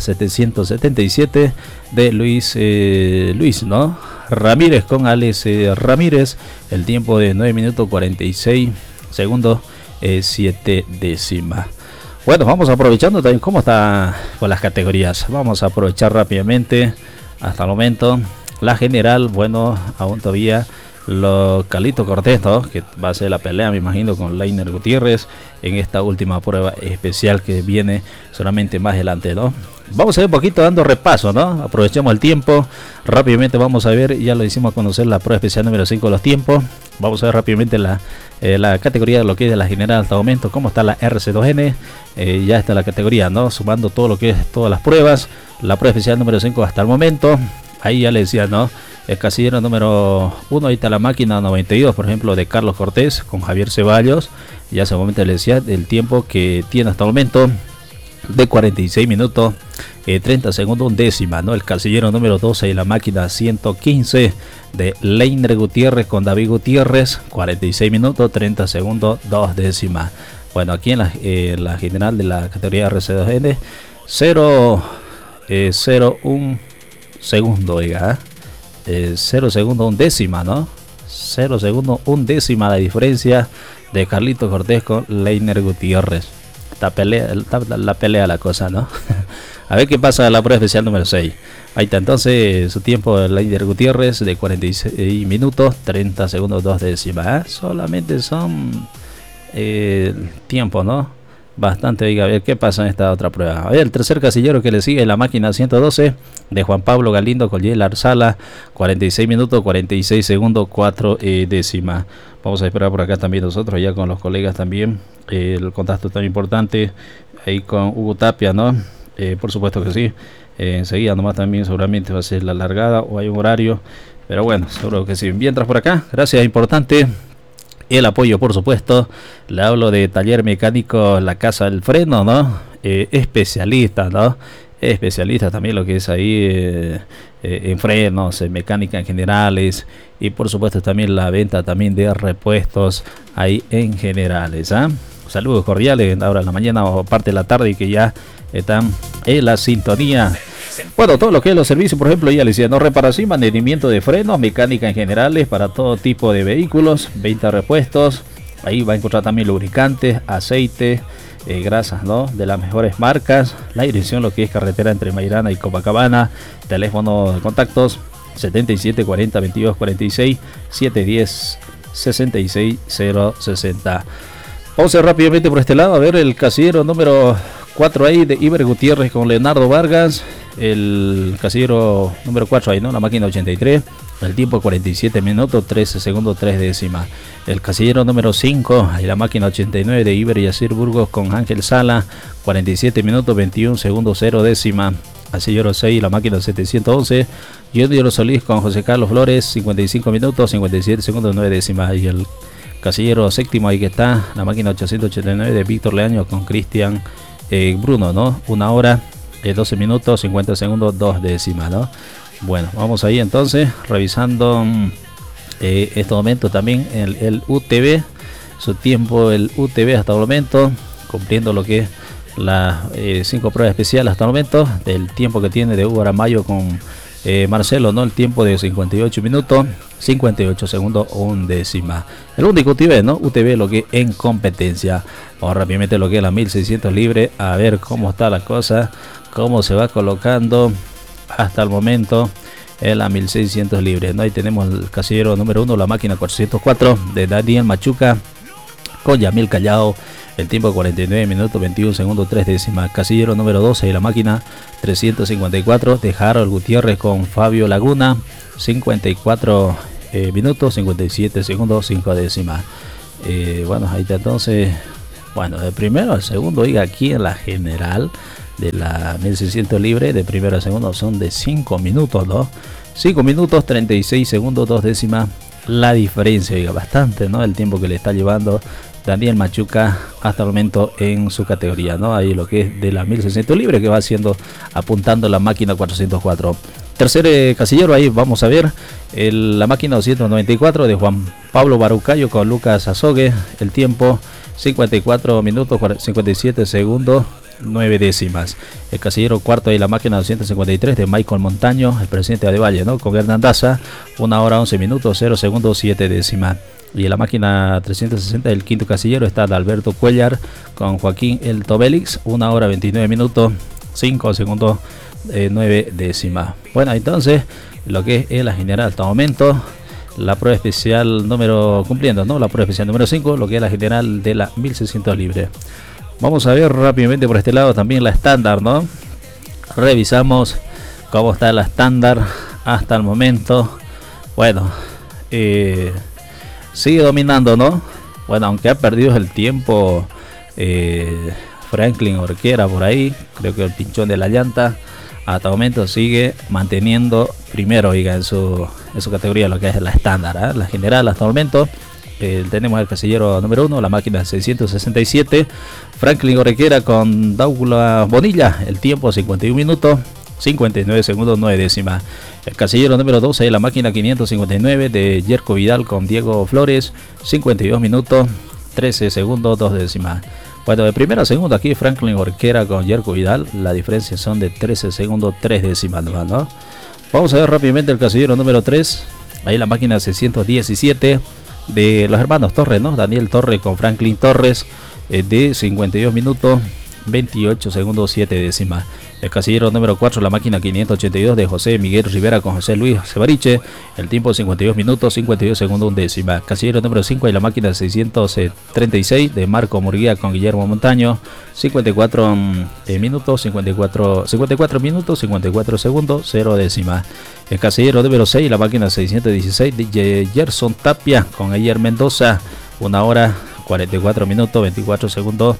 C: 777 de Luis, ¿no? Ramírez con Alex Ramírez. El tiempo de 9 minutos 46 segundos 7 décimas. Bueno, vamos aprovechando también cómo está con las categorías. Vamos a aprovechar rápidamente hasta el momento la general. Bueno, aún todavía Carlito Cortés, ¿no? Que va a ser la pelea, me imagino, con Leiner Gutiérrez en esta última prueba especial que viene solamente más adelante, ¿no? Vamos a ver un poquito dando repaso, ¿no? Aprovechemos el tiempo. Rápidamente vamos a ver, ya lo hicimos conocer la prueba especial número 5 de los tiempos. Vamos a ver rápidamente la categoría de lo que es de la general hasta el momento, cómo está la RC2N. Ya está la categoría, ¿no? Sumando todo lo que es todas las pruebas. La prueba especial número 5 hasta el momento. Ahí ya le decía, ¿no? El casillero número 1, ahí está la máquina 92, por ejemplo, de Carlos Cortés con Javier Ceballos. Ya hace un momento le decía el tiempo que tiene hasta el momento de 46 minutos 30 segundos un décima, ¿no? El casillero número 12 y la máquina 115 de Leiner Gutiérrez con David Gutiérrez, 46 minutos 30 segundos 2 décimas. Bueno, aquí en la general de la categoría RC2N 0,1 segundo, oiga, 0 segundos un décima, ¿no? 0 segundos un décima la diferencia de Carlito Cortés con Leiner Gutiérrez. La pelea la cosa, ¿no? A ver qué pasa en la prueba especial número 6. Ahí está entonces su tiempo de Leiner Gutiérrez de 46 minutos 30 segundos 2 décimas. Solamente son tiempo, ¿no? Bastante, oiga, a ver qué pasa en esta otra prueba. A ver, el tercer casillero que le sigue, la máquina 112 de Juan Pablo Galindo con Yel Arzala, 46 minutos 46 segundos 4 décimas. Vamos a esperar por acá también nosotros, ya con los colegas también. El contacto tan importante ahí con Hugo Tapia, ¿no? Por supuesto que sí. Enseguida nomás también seguramente va a ser la largada o hay un horario. Pero bueno, seguro que sí. Mientras por acá, gracias, importante el apoyo, por supuesto. Le hablo de Taller Mecánico La Casa del Freno, ¿no? Especialista, ¿no? Especialista también lo que es ahí en frenos, en mecánica en generales, y por supuesto también la venta también de repuestos ahí en generales, ¿ah? Saludos cordiales ahora en la mañana o parte de la tarde y que ya están en la sintonía. Bueno, todo lo que es los servicios, por ejemplo, ya les decía, no, reparación y mantenimiento de frenos, mecánica en generales para todo tipo de vehículos, venta de repuestos. Ahí va a encontrar también lubricantes, aceite, grasas, ¿no? De las mejores marcas. La dirección, lo que es carretera entre Mairana y Copacabana. Teléfono de contactos 77 40 22 46 710 66 060. Vamos a ir rápidamente por este lado a ver el casillero número 4 ahí de Iber Gutiérrez con Leonardo Vargas. El casillero número 4 ahí, ¿no? La máquina 83. El tiempo 47 minutos 13 segundos 3 décimas. El casillero número 5 ahí la máquina 89 de Iber Yacir Burgos con Ángel Sala, 47 minutos 21 segundos 0 décimas. Casillero 6 la máquina 711 Junior Solís con José Carlos Flores, 55 minutos 57 segundos 9 décimas. Y el casillero séptimo ahí que está la máquina 889 de Víctor Leaño con Cristian Bruno, ¿no? 1 hora 12 minutos 50 segundos 2 décimas, ¿no? Bueno, vamos ahí entonces revisando este momento también el UTV, su tiempo el UTV hasta el momento cumpliendo lo que es las 5 pruebas especiales hasta el momento, del tiempo que tiene de Hugo Aramayo con Marcelo, ¿no? El tiempo de 58 minutos, 58 segundos, un décima. El único UTV, ¿no? UTV lo que en competencia. Vamos rápidamente lo que es la 1600 libre, a ver cómo está la cosa, cómo se va colocando hasta el momento en la 1600 libre, ¿no? Ahí tenemos el casillero número 1, la máquina 404 de Daniel Machuca con Yamil Callao. El tiempo 49 minutos 21 segundos 3 décimas. Casillero número 12 y la máquina 354 de Harold Gutiérrez con Fabio Laguna, 54 minutos 57 segundos 5 décimas. Bueno, ahí está entonces. Bueno, de primero al segundo, oiga, aquí en la general de la 1600 libre, de primero al segundo son de 5 minutos, ¿no? 5 minutos 36 segundos 2 décimas. La diferencia, oiga, bastante, ¿no? El tiempo que le está llevando Daniel Machuca hasta el momento en su categoría, ¿no? Ahí lo que es de la 1600 libre que va haciendo, apuntando la máquina 404. Tercer casillero, ahí vamos a ver la máquina 294 de Juan Pablo Barucayo con Lucas Azogue. El tiempo 54 minutos 57 segundos 9 décimas. El casillero cuarto ahí la máquina 253 de Michael Montaño, el presidente de Valle, ¿no? Con Hernán Daza, 1 hora 11 minutos 0 segundos 7 décimas. Y en la máquina 360 el quinto casillero está de Alberto Cuellar con Joaquín El Tobelix, 1 hora 29 minutos 5 segundos 9 décimas. Bueno, entonces lo que es la general hasta el momento, la prueba especial número, cumpliendo, ¿no? La prueba especial número 5, lo que es la general de la 1600 libre. Vamos a ver rápidamente por este lado también la estándar, ¿no? Revisamos cómo está la estándar hasta el momento. Bueno, sigue dominando, ¿no? Bueno, aunque ha perdido el tiempo Franklin Orquera por ahí, creo que el pinchón de la llanta, hasta el momento sigue manteniendo primero, oiga, en su categoría lo que es la estándar, ¿eh? La general hasta el momento. Tenemos el casillero número 1, la máquina 667, Franklin Orquera con Douglas Bonilla, el tiempo 51 minutos 59 segundos 9 décimas. El casillero número 12, la máquina 559 de Yerko Vidal con Diego Flores, 52 minutos 13 segundos 2 décimas. Bueno, de primera a segunda aquí Franklin Orquera con Yerko Vidal, la diferencia son de 13 segundos 3 décimas, ¿no? Vamos a ver rápidamente el casillero número 3, ahí la máquina 617 de los hermanos Torres, ¿no? Daniel Torres con Franklin Torres, de 52 minutos 28 segundos 7 décimas. El casillero número 4, la máquina 582 de José Miguel Rivera con José Luis Sebariche, el tiempo 52 minutos 52 segundos 1 décima. Casillero número 5 y la máquina 636 de Marco Murguía con Guillermo Montaño, 54 minutos 54 minutos 54 segundos 0 décima. El casillero número 6, la máquina 616 de Gerson Tapia con Ayer Mendoza, 1 hora 44 minutos 24 segundos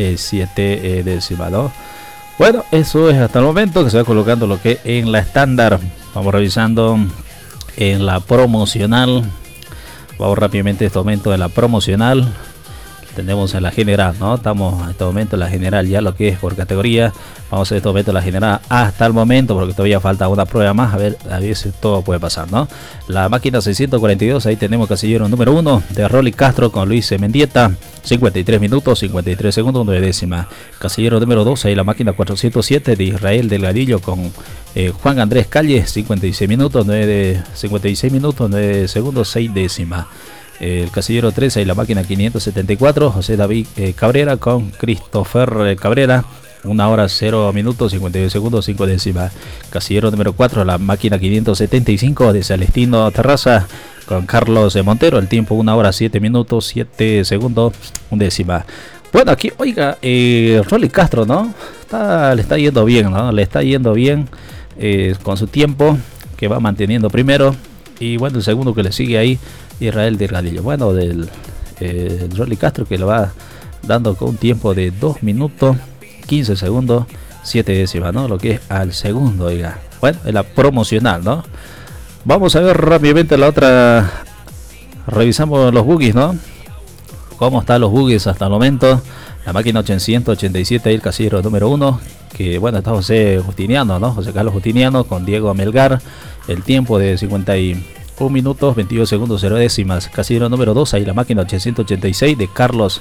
C: 7 décimas, ¿no? Bueno, eso es hasta el momento que se va colocando lo que en la estándar. Vamos revisando en la promocional. Vamos rápidamente a este momento en la promocional. Tenemos en la general, ¿no? Estamos en este momento en la general, ya lo que es por categoría. Vamos a este momento en la general hasta el momento, porque todavía falta una prueba más. A ver si todo puede pasar, ¿no? La máquina 642, ahí tenemos casillero número 1 de Rolly Castro con Luis Mendieta, 53 minutos 53 segundos 9 décimas. Casillero número 2, ahí la máquina 407 de Israel Delgadillo con Juan Andrés Calle, 56 minutos 9 segundos 6 décimas. El casillero 13 y la máquina 574, José David Cabrera con Christopher Cabrera, 1 hora 0 minutos 52 segundos 5 décimas. Casillero número 4, la máquina 575 de Celestino Terraza con Carlos Montero, el tiempo 1 hora 7 minutos 7 segundos 1 décima. Bueno, aquí, oiga, Rolly Castro, ¿no? Le está yendo bien, ¿no? Le está yendo bien con su tiempo, que va manteniendo primero. Y bueno, el segundo que le sigue ahí, Israel Delgadillo. Bueno, del Rolly Castro, que lo va dando con un tiempo de 2 minutos 15 segundos 7 décimas, ¿no? Lo que es al segundo, oiga. Bueno, es la promocional, ¿no? Vamos a ver rápidamente la otra. Revisamos los buggies, ¿no? Cómo están los buggies hasta el momento. La máquina 887, el casillero número 1, que bueno, está José Justiniano, ¿no? José Carlos Justiniano con Diego Melgar, el tiempo de 51 minutos 22 segundos 0 décimas. Casillero número 2, ahí la máquina 886 de Carlos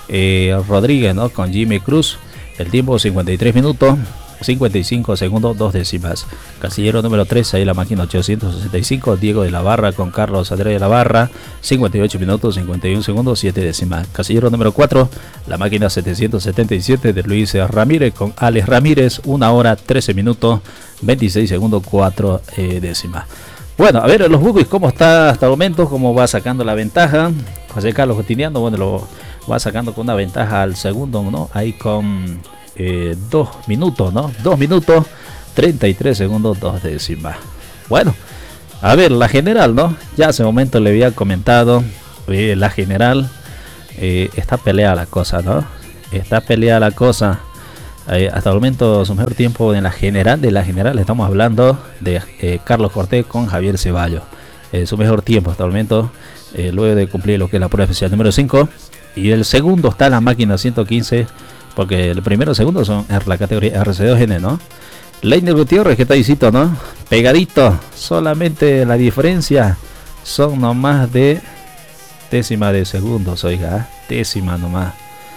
C: Rodríguez, ¿no? Con Jimmy Cruz. El tiempo 53 minutos 55 segundos 2 décimas. Casillero número 3, ahí la máquina 865, Diego de la Barra con Carlos Andrés de la Barra, 58 minutos 51 segundos 7 décimas. Casillero número 4, la máquina 777 de Luis Ramírez con Alex Ramírez, 1 hora 13 minutos 26 segundos 4 décimas. Bueno, a ver los Bugis, ¿cómo está hasta el momento? ¿Cómo va sacando la ventaja? José Carlos Justiniano, bueno, lo va sacando con una ventaja al segundo, ¿no? Ahí con 2 minutos, ¿no? 2 minutos 33 segundos 2 décimas. Bueno, a ver, la general, ¿no? Ya hace un momento le había comentado, la general, está peleada la cosa, ¿no? Está peleada la cosa. Hasta el momento su mejor tiempo en la general, estamos hablando de Carlos Cortés con Javier Ceballos. Su mejor tiempo hasta el momento, luego de cumplir lo que es la prueba especial número 5. Y el segundo está la máquina 115, porque el primero y segundo son la categoría RC2N, ¿no? Leiner Gutiérrez, que está ahícito, ¿no? Pegadito, solamente la diferencia son nomás de décima de segundos, oiga, décima nomás.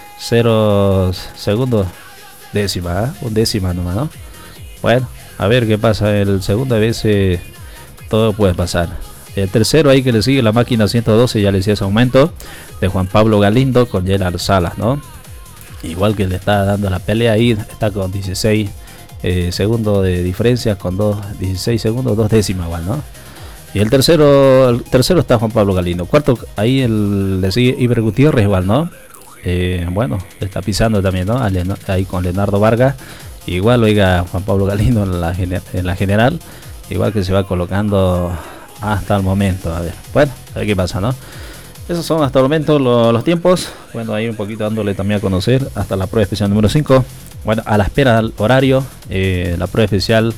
C: 0 segundos, décima, un décima nomás, ¿no? Bueno, a ver qué pasa. El segundo a veces todo puede pasar. El tercero ahí que le sigue la máquina 112, ya le decía ese aumento de Juan Pablo Galindo con Gerard Salas, ¿no? Igual que le está dando la pelea ahí, está con 16 segundos de diferencia, con 16 segundos, 2 décimas igual, ¿no? Y el tercero está Juan Pablo Galindo. Cuarto, ahí le sigue Iber Gutiérrez igual, ¿no? Bueno, le está pisando también, ¿no? Ahí con Leonardo Vargas. Igual, oiga, Juan Pablo Galindo en la general, igual que se va colocando hasta el momento. A ver, bueno, a ver qué pasa, ¿no? Esos son hasta el momento los tiempos. Bueno, ahí un poquito dándole también a conocer hasta la prueba especial número 5. Bueno, a la espera del horario, la prueba especial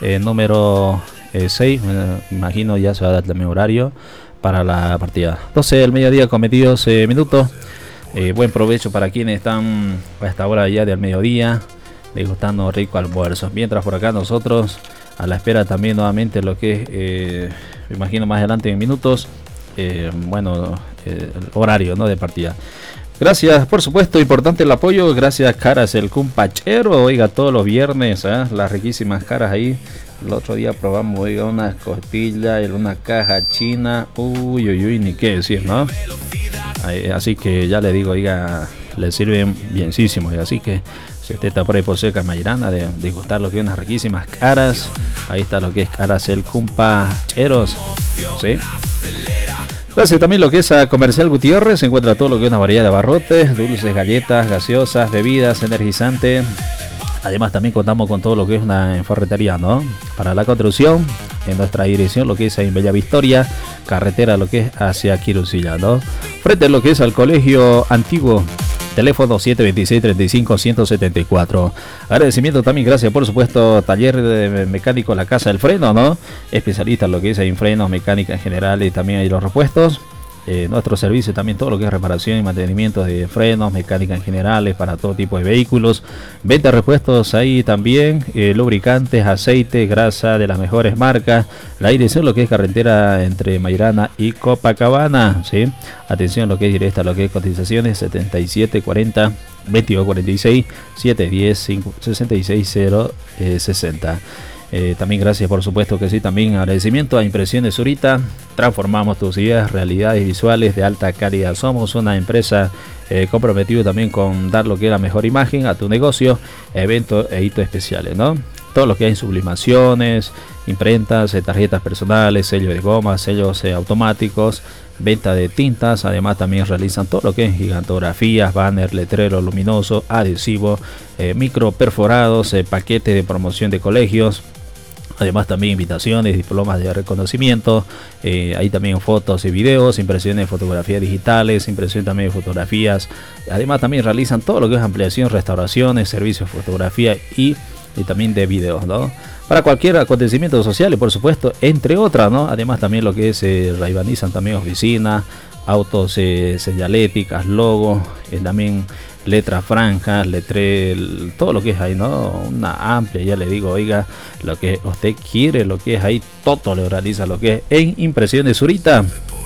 C: número 6, imagino ya se va a dar también horario para la partida. 12 del mediodía con 22 minutos. Buen provecho para quienes están a esta hora ya del mediodía, degustando rico almuerzo. Mientras por acá nosotros a la espera también nuevamente lo que me imagino más adelante en minutos. Bueno, el horario, ¿no?, de partida. Gracias, por supuesto, importante el apoyo. Gracias, Caras el Cumpachero. Oiga, todos los viernes, las riquísimas caras ahí. El otro día probamos, oiga, unas costillas en una caja china. Uy, ni qué decir, ¿no? Así que ya le digo, oiga, le sirven bienísimo. Así que si usted está por ahí por cerca de Mayrana, de disgustar lo que es unas riquísimas caras, ahí está lo que es Caras el Cumpacheros, ¿sí? Gracias también lo que es a Comercial Gutiérrez, se encuentra todo lo que es una variedad de abarrotes, dulces, galletas, gaseosas, bebidas, energizantes. Además también contamos con todo lo que es una ferretería, ¿no? Para la construcción, en nuestra dirección, lo que es en Bella Victoria, carretera lo que es hacia Quirusilla, ¿no? Frente a lo que es al Colegio Antiguo, teléfono 726-35-174. Agradecimiento también, gracias por supuesto, taller de mecánico La Casa del Freno, ¿no? Especialista en lo que es en frenos, mecánica en general y también hay los repuestos. Nuestro servicio también todo lo que es reparación y mantenimiento de frenos, mecánica en general, para todo tipo de vehículos, venta de repuestos ahí también, lubricantes, aceite, grasa de las mejores marcas. La dirección lo que es carretera entre Mayrana y Copacabana, ¿sí? Atención lo que es directa, lo que es cotizaciones 7740 2246 710 66060. También gracias por supuesto que sí, también agradecimiento a Impresiones Zurita. Transformamos tus ideas, realidades visuales de alta calidad. Somos una empresa comprometida también con dar lo que es la mejor imagen a tu negocio, eventos e hitos especiales, ¿no? Todo lo que hay en sublimaciones, imprentas, tarjetas personales, sellos de goma, sellos automáticos, venta de tintas. Además también realizan todo lo que es gigantografías, banner, letrero luminoso, adhesivo, micro perforados, paquetes de promoción de colegios. Además también invitaciones, diplomas de reconocimiento, hay también fotos y videos, impresiones de fotografías digitales, impresión también de fotografías. Además también realizan todo lo que es ampliación, restauraciones, servicios de fotografía y también de videos, ¿no? Para cualquier acontecimiento social y por supuesto, entre otras, ¿no? Además también lo que es, raivanizan también oficina, autos, señaléticas, logos, también letras franjas, todo lo que es ahí, ¿no? Una amplia, ya le digo, oiga, lo que usted quiere, lo que es ahí, todo le realiza lo que es en Impresiones Zurita.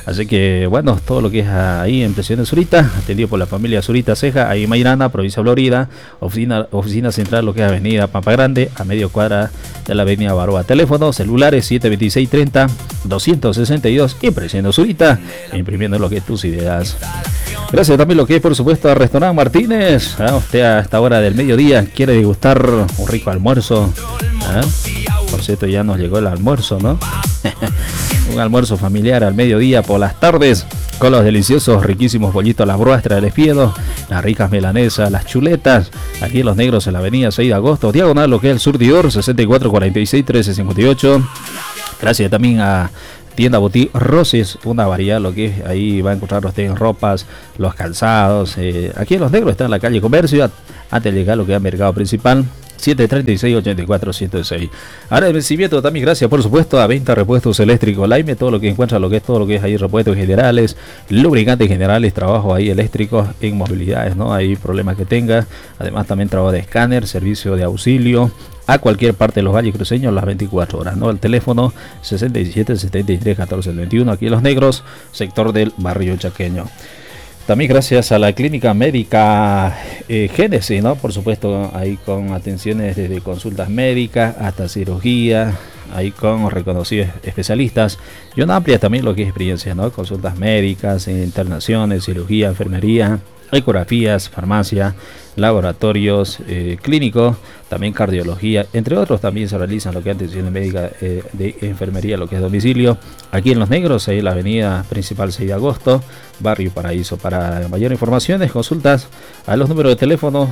C: Así que bueno, todo lo que es ahí en Impresiones Zurita, atendido por la familia Zurita Ceja, ahí en Mairana, provincia de Florida, oficina central, lo que es avenida Pampa Grande, a medio cuadra de la avenida Baroa. Teléfono celulares 726-30-262, Impresiones Zurita, imprimiendo lo que es tus ideas. Gracias también lo que es, por supuesto, a Restaurante Martínez. Usted a esta hora del mediodía quiere degustar un rico almuerzo. Por cierto, ya nos llegó el almuerzo, ¿no? Un almuerzo familiar al mediodía por las tardes, con los deliciosos, riquísimos bollitos a la bruastra del Espiedo, las ricas milanesas, las chuletas, aquí en Los Negros, en la avenida 6 de agosto, diagonal lo que es el Surtidor, 6446-1358. Gracias también a Tienda Boutique Roses, una variedad, lo que es, ahí va a encontrar usted en ropas, los calzados. Aquí en Los Negros está en la calle Comercio, antes de llegar lo que es el mercado principal. 736-84-106. Ahora el vencimiento también, gracias por supuesto a Venta Repuestos Eléctricos Laime, todo lo que encuentra, todo lo que es ahí, repuestos generales, lubricantes generales, trabajo ahí eléctricos en movilidades, ¿no? Hay problemas que tenga, además también trabajo de escáner, servicio de auxilio a cualquier parte de los valles cruceños las 24 horas, ¿no? El teléfono 67-73-14-21, aquí en Los Negros, sector del barrio chaqueño. También gracias a la clínica médica Génesis, ¿no? Por supuesto, ahí con atenciones desde consultas médicas hasta cirugía, ahí con reconocidos especialistas y una amplia también lo que es experiencia, ¿no? Consultas médicas, internaciones, cirugía, enfermería, ecografías, farmacia, laboratorios clínicos, también cardiología, entre otros. También se realizan lo que es atención médica de enfermería, lo que es domicilio, aquí en Los Negros, ahí en la avenida principal 6 de agosto, barrio Paraíso. Para mayor informaciones, consultas a los números de teléfono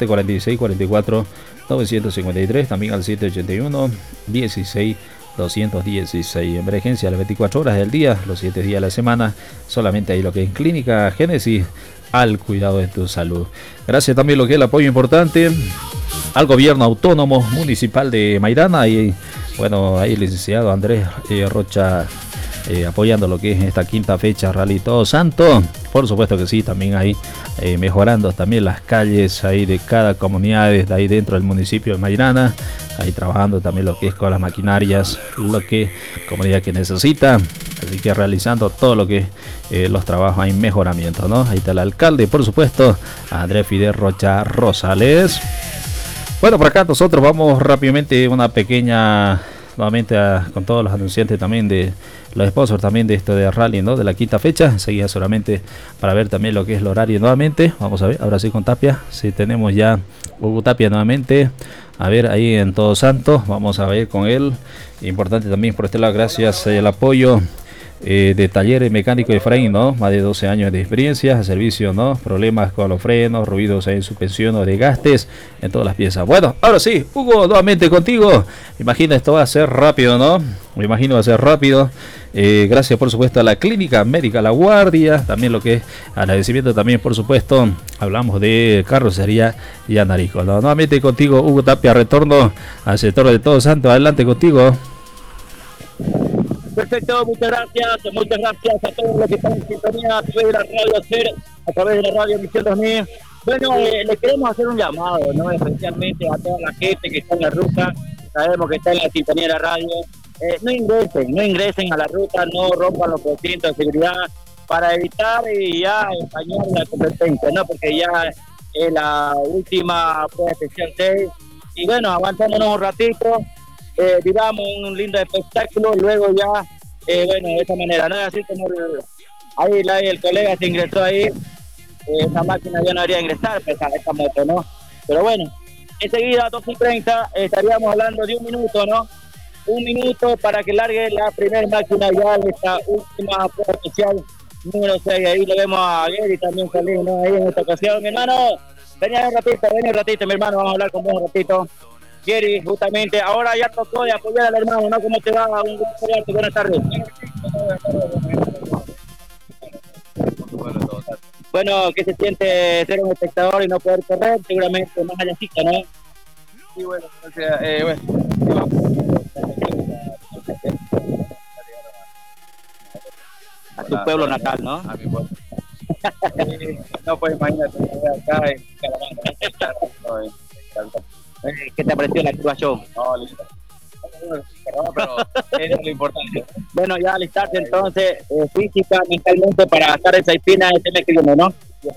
C: 746-44-953, también al 781-16-216. Emergencia a las 24 horas del día, los 7 días de la semana, solamente ahí lo que es Clínica Génesis, al cuidado de tu salud. Gracias también lo que es el apoyo importante al gobierno autónomo municipal de Mairana y bueno, ahí el licenciado Andrés Rocha apoyando lo que es esta quinta fecha Rally Todos Santos. Por supuesto que sí, también ahí mejorando también las calles ahí de cada comunidad de ahí dentro del municipio de Mairana, ahí trabajando también lo que es con las maquinarias, lo que comunidad que necesita, así que realizando todo lo que los trabajos en mejoramiento, ¿no? Ahí está el alcalde, por supuesto, Andrés Fidel Rocha Rosales. Bueno, por acá nosotros vamos rápidamente una pequeña, nuevamente con todos los anunciantes también de los sponsors también de esto de rally, ¿no? De la quinta fecha, enseguida solamente para ver también lo que es el horario nuevamente. Vamos a ver, ahora sí con Tapia, si tenemos ya Hugo Tapia nuevamente, a ver ahí en Todos Santos, vamos a ver con él. Importante también por este lado, gracias el apoyo de taller mecánico de Efraín, ¿no? Más de 12 años de experiencia, servicio, ¿no? Problemas con los frenos, ruidos en suspensión o desgastes en todas las piezas. Bueno, ahora sí, Hugo, nuevamente contigo. Imagina, esto va a ser rápido, ¿no? Me imagino va a ser rápido. Gracias por supuesto a la clínica médica La Guardia, también lo que es agradecimiento también por supuesto, hablamos de carrocería y Anarico, ¿no? Nuevamente contigo, Hugo Tapia, retorno al sector de Todos Santos, adelante contigo.
B: Perfecto, muchas gracias a todos los que están en sintonía a través de la radio SER, a través de la radio Emisión 2000. Bueno, le queremos hacer un llamado, ¿no? Especialmente a toda la gente que está en la ruta, sabemos que está en la sintonía de la radio. No ingresen a la ruta, no rompan los recintos de seguridad para evitar y ya empañar la competencia, ¿no? Porque ya es la última prueba especial 6 y bueno, aguantándonos un ratito, digamos un lindo espectáculo y luego ya, bueno, de esta manera, ¿no? Así como ahí el colega se ingresó ahí, esa máquina ya no debería ingresar, pues, a esta moto, ¿no? Pero bueno, enseguida a 2:30 estaríamos hablando de un minuto, ¿no? Un minuto para que largue la primera máquina ya de esta última prueba especial número 6. Ahí lo vemos a Gary también salir, ¿no? Ahí en esta ocasión, mi hermano. Venía un ratito, mi hermano, vamos a hablar con vos un ratito. Gary, justamente, ahora ya tocó de apoyar al hermano, ¿no? ¿Cómo te va? Un gusto verte, buenas tardes. Bueno, ¿qué se siente ser un espectador y no poder correr? Seguramente más allácito, ¿no?
E: Sí, bueno, o sea, bueno.
B: A tu pueblo natal, ¿no?
E: A mi pueblo. No, pues imagínate, acá en Calamar.
B: ¿Qué te pareció la actuación?
E: No, listo. pero eso es lo importante.
B: Bueno, ya alistarse entonces física, mentalmente para estar en Saipina este mes que viene, ¿no?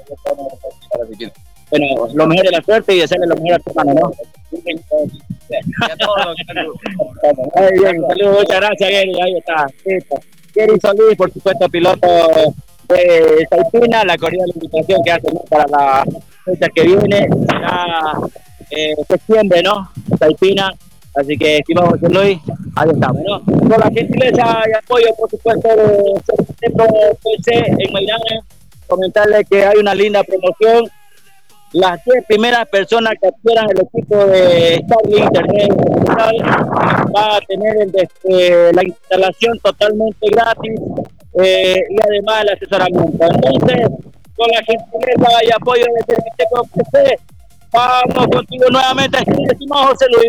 B: Bueno, lo mejor de la suerte y desearle lo mejor a tu hermano, ¿no?
E: Y a todos los que están.
B: Muy bien, saludos, muchas gracias, Gary, ahí está. Listo. Gary Solís, por supuesto, piloto de Saipina, la cordial invitación que hacen, ¿no?, para la fecha que viene, será septiembre, ¿no? Saipina, así que, estimado José Luis, ahí estamos, ¿no? Con la gentileza y apoyo, por supuesto, de Centro PC en Mairane, comentarle que hay una linda promoción. Las 10 primeras personas que adquieran el equipo de Starlink Internet va a tener la instalación totalmente gratis y además el asesoramiento. Entonces, con la gentileza y apoyo de Servicio PC, vamos contigo nuevamente, estimado José Luis.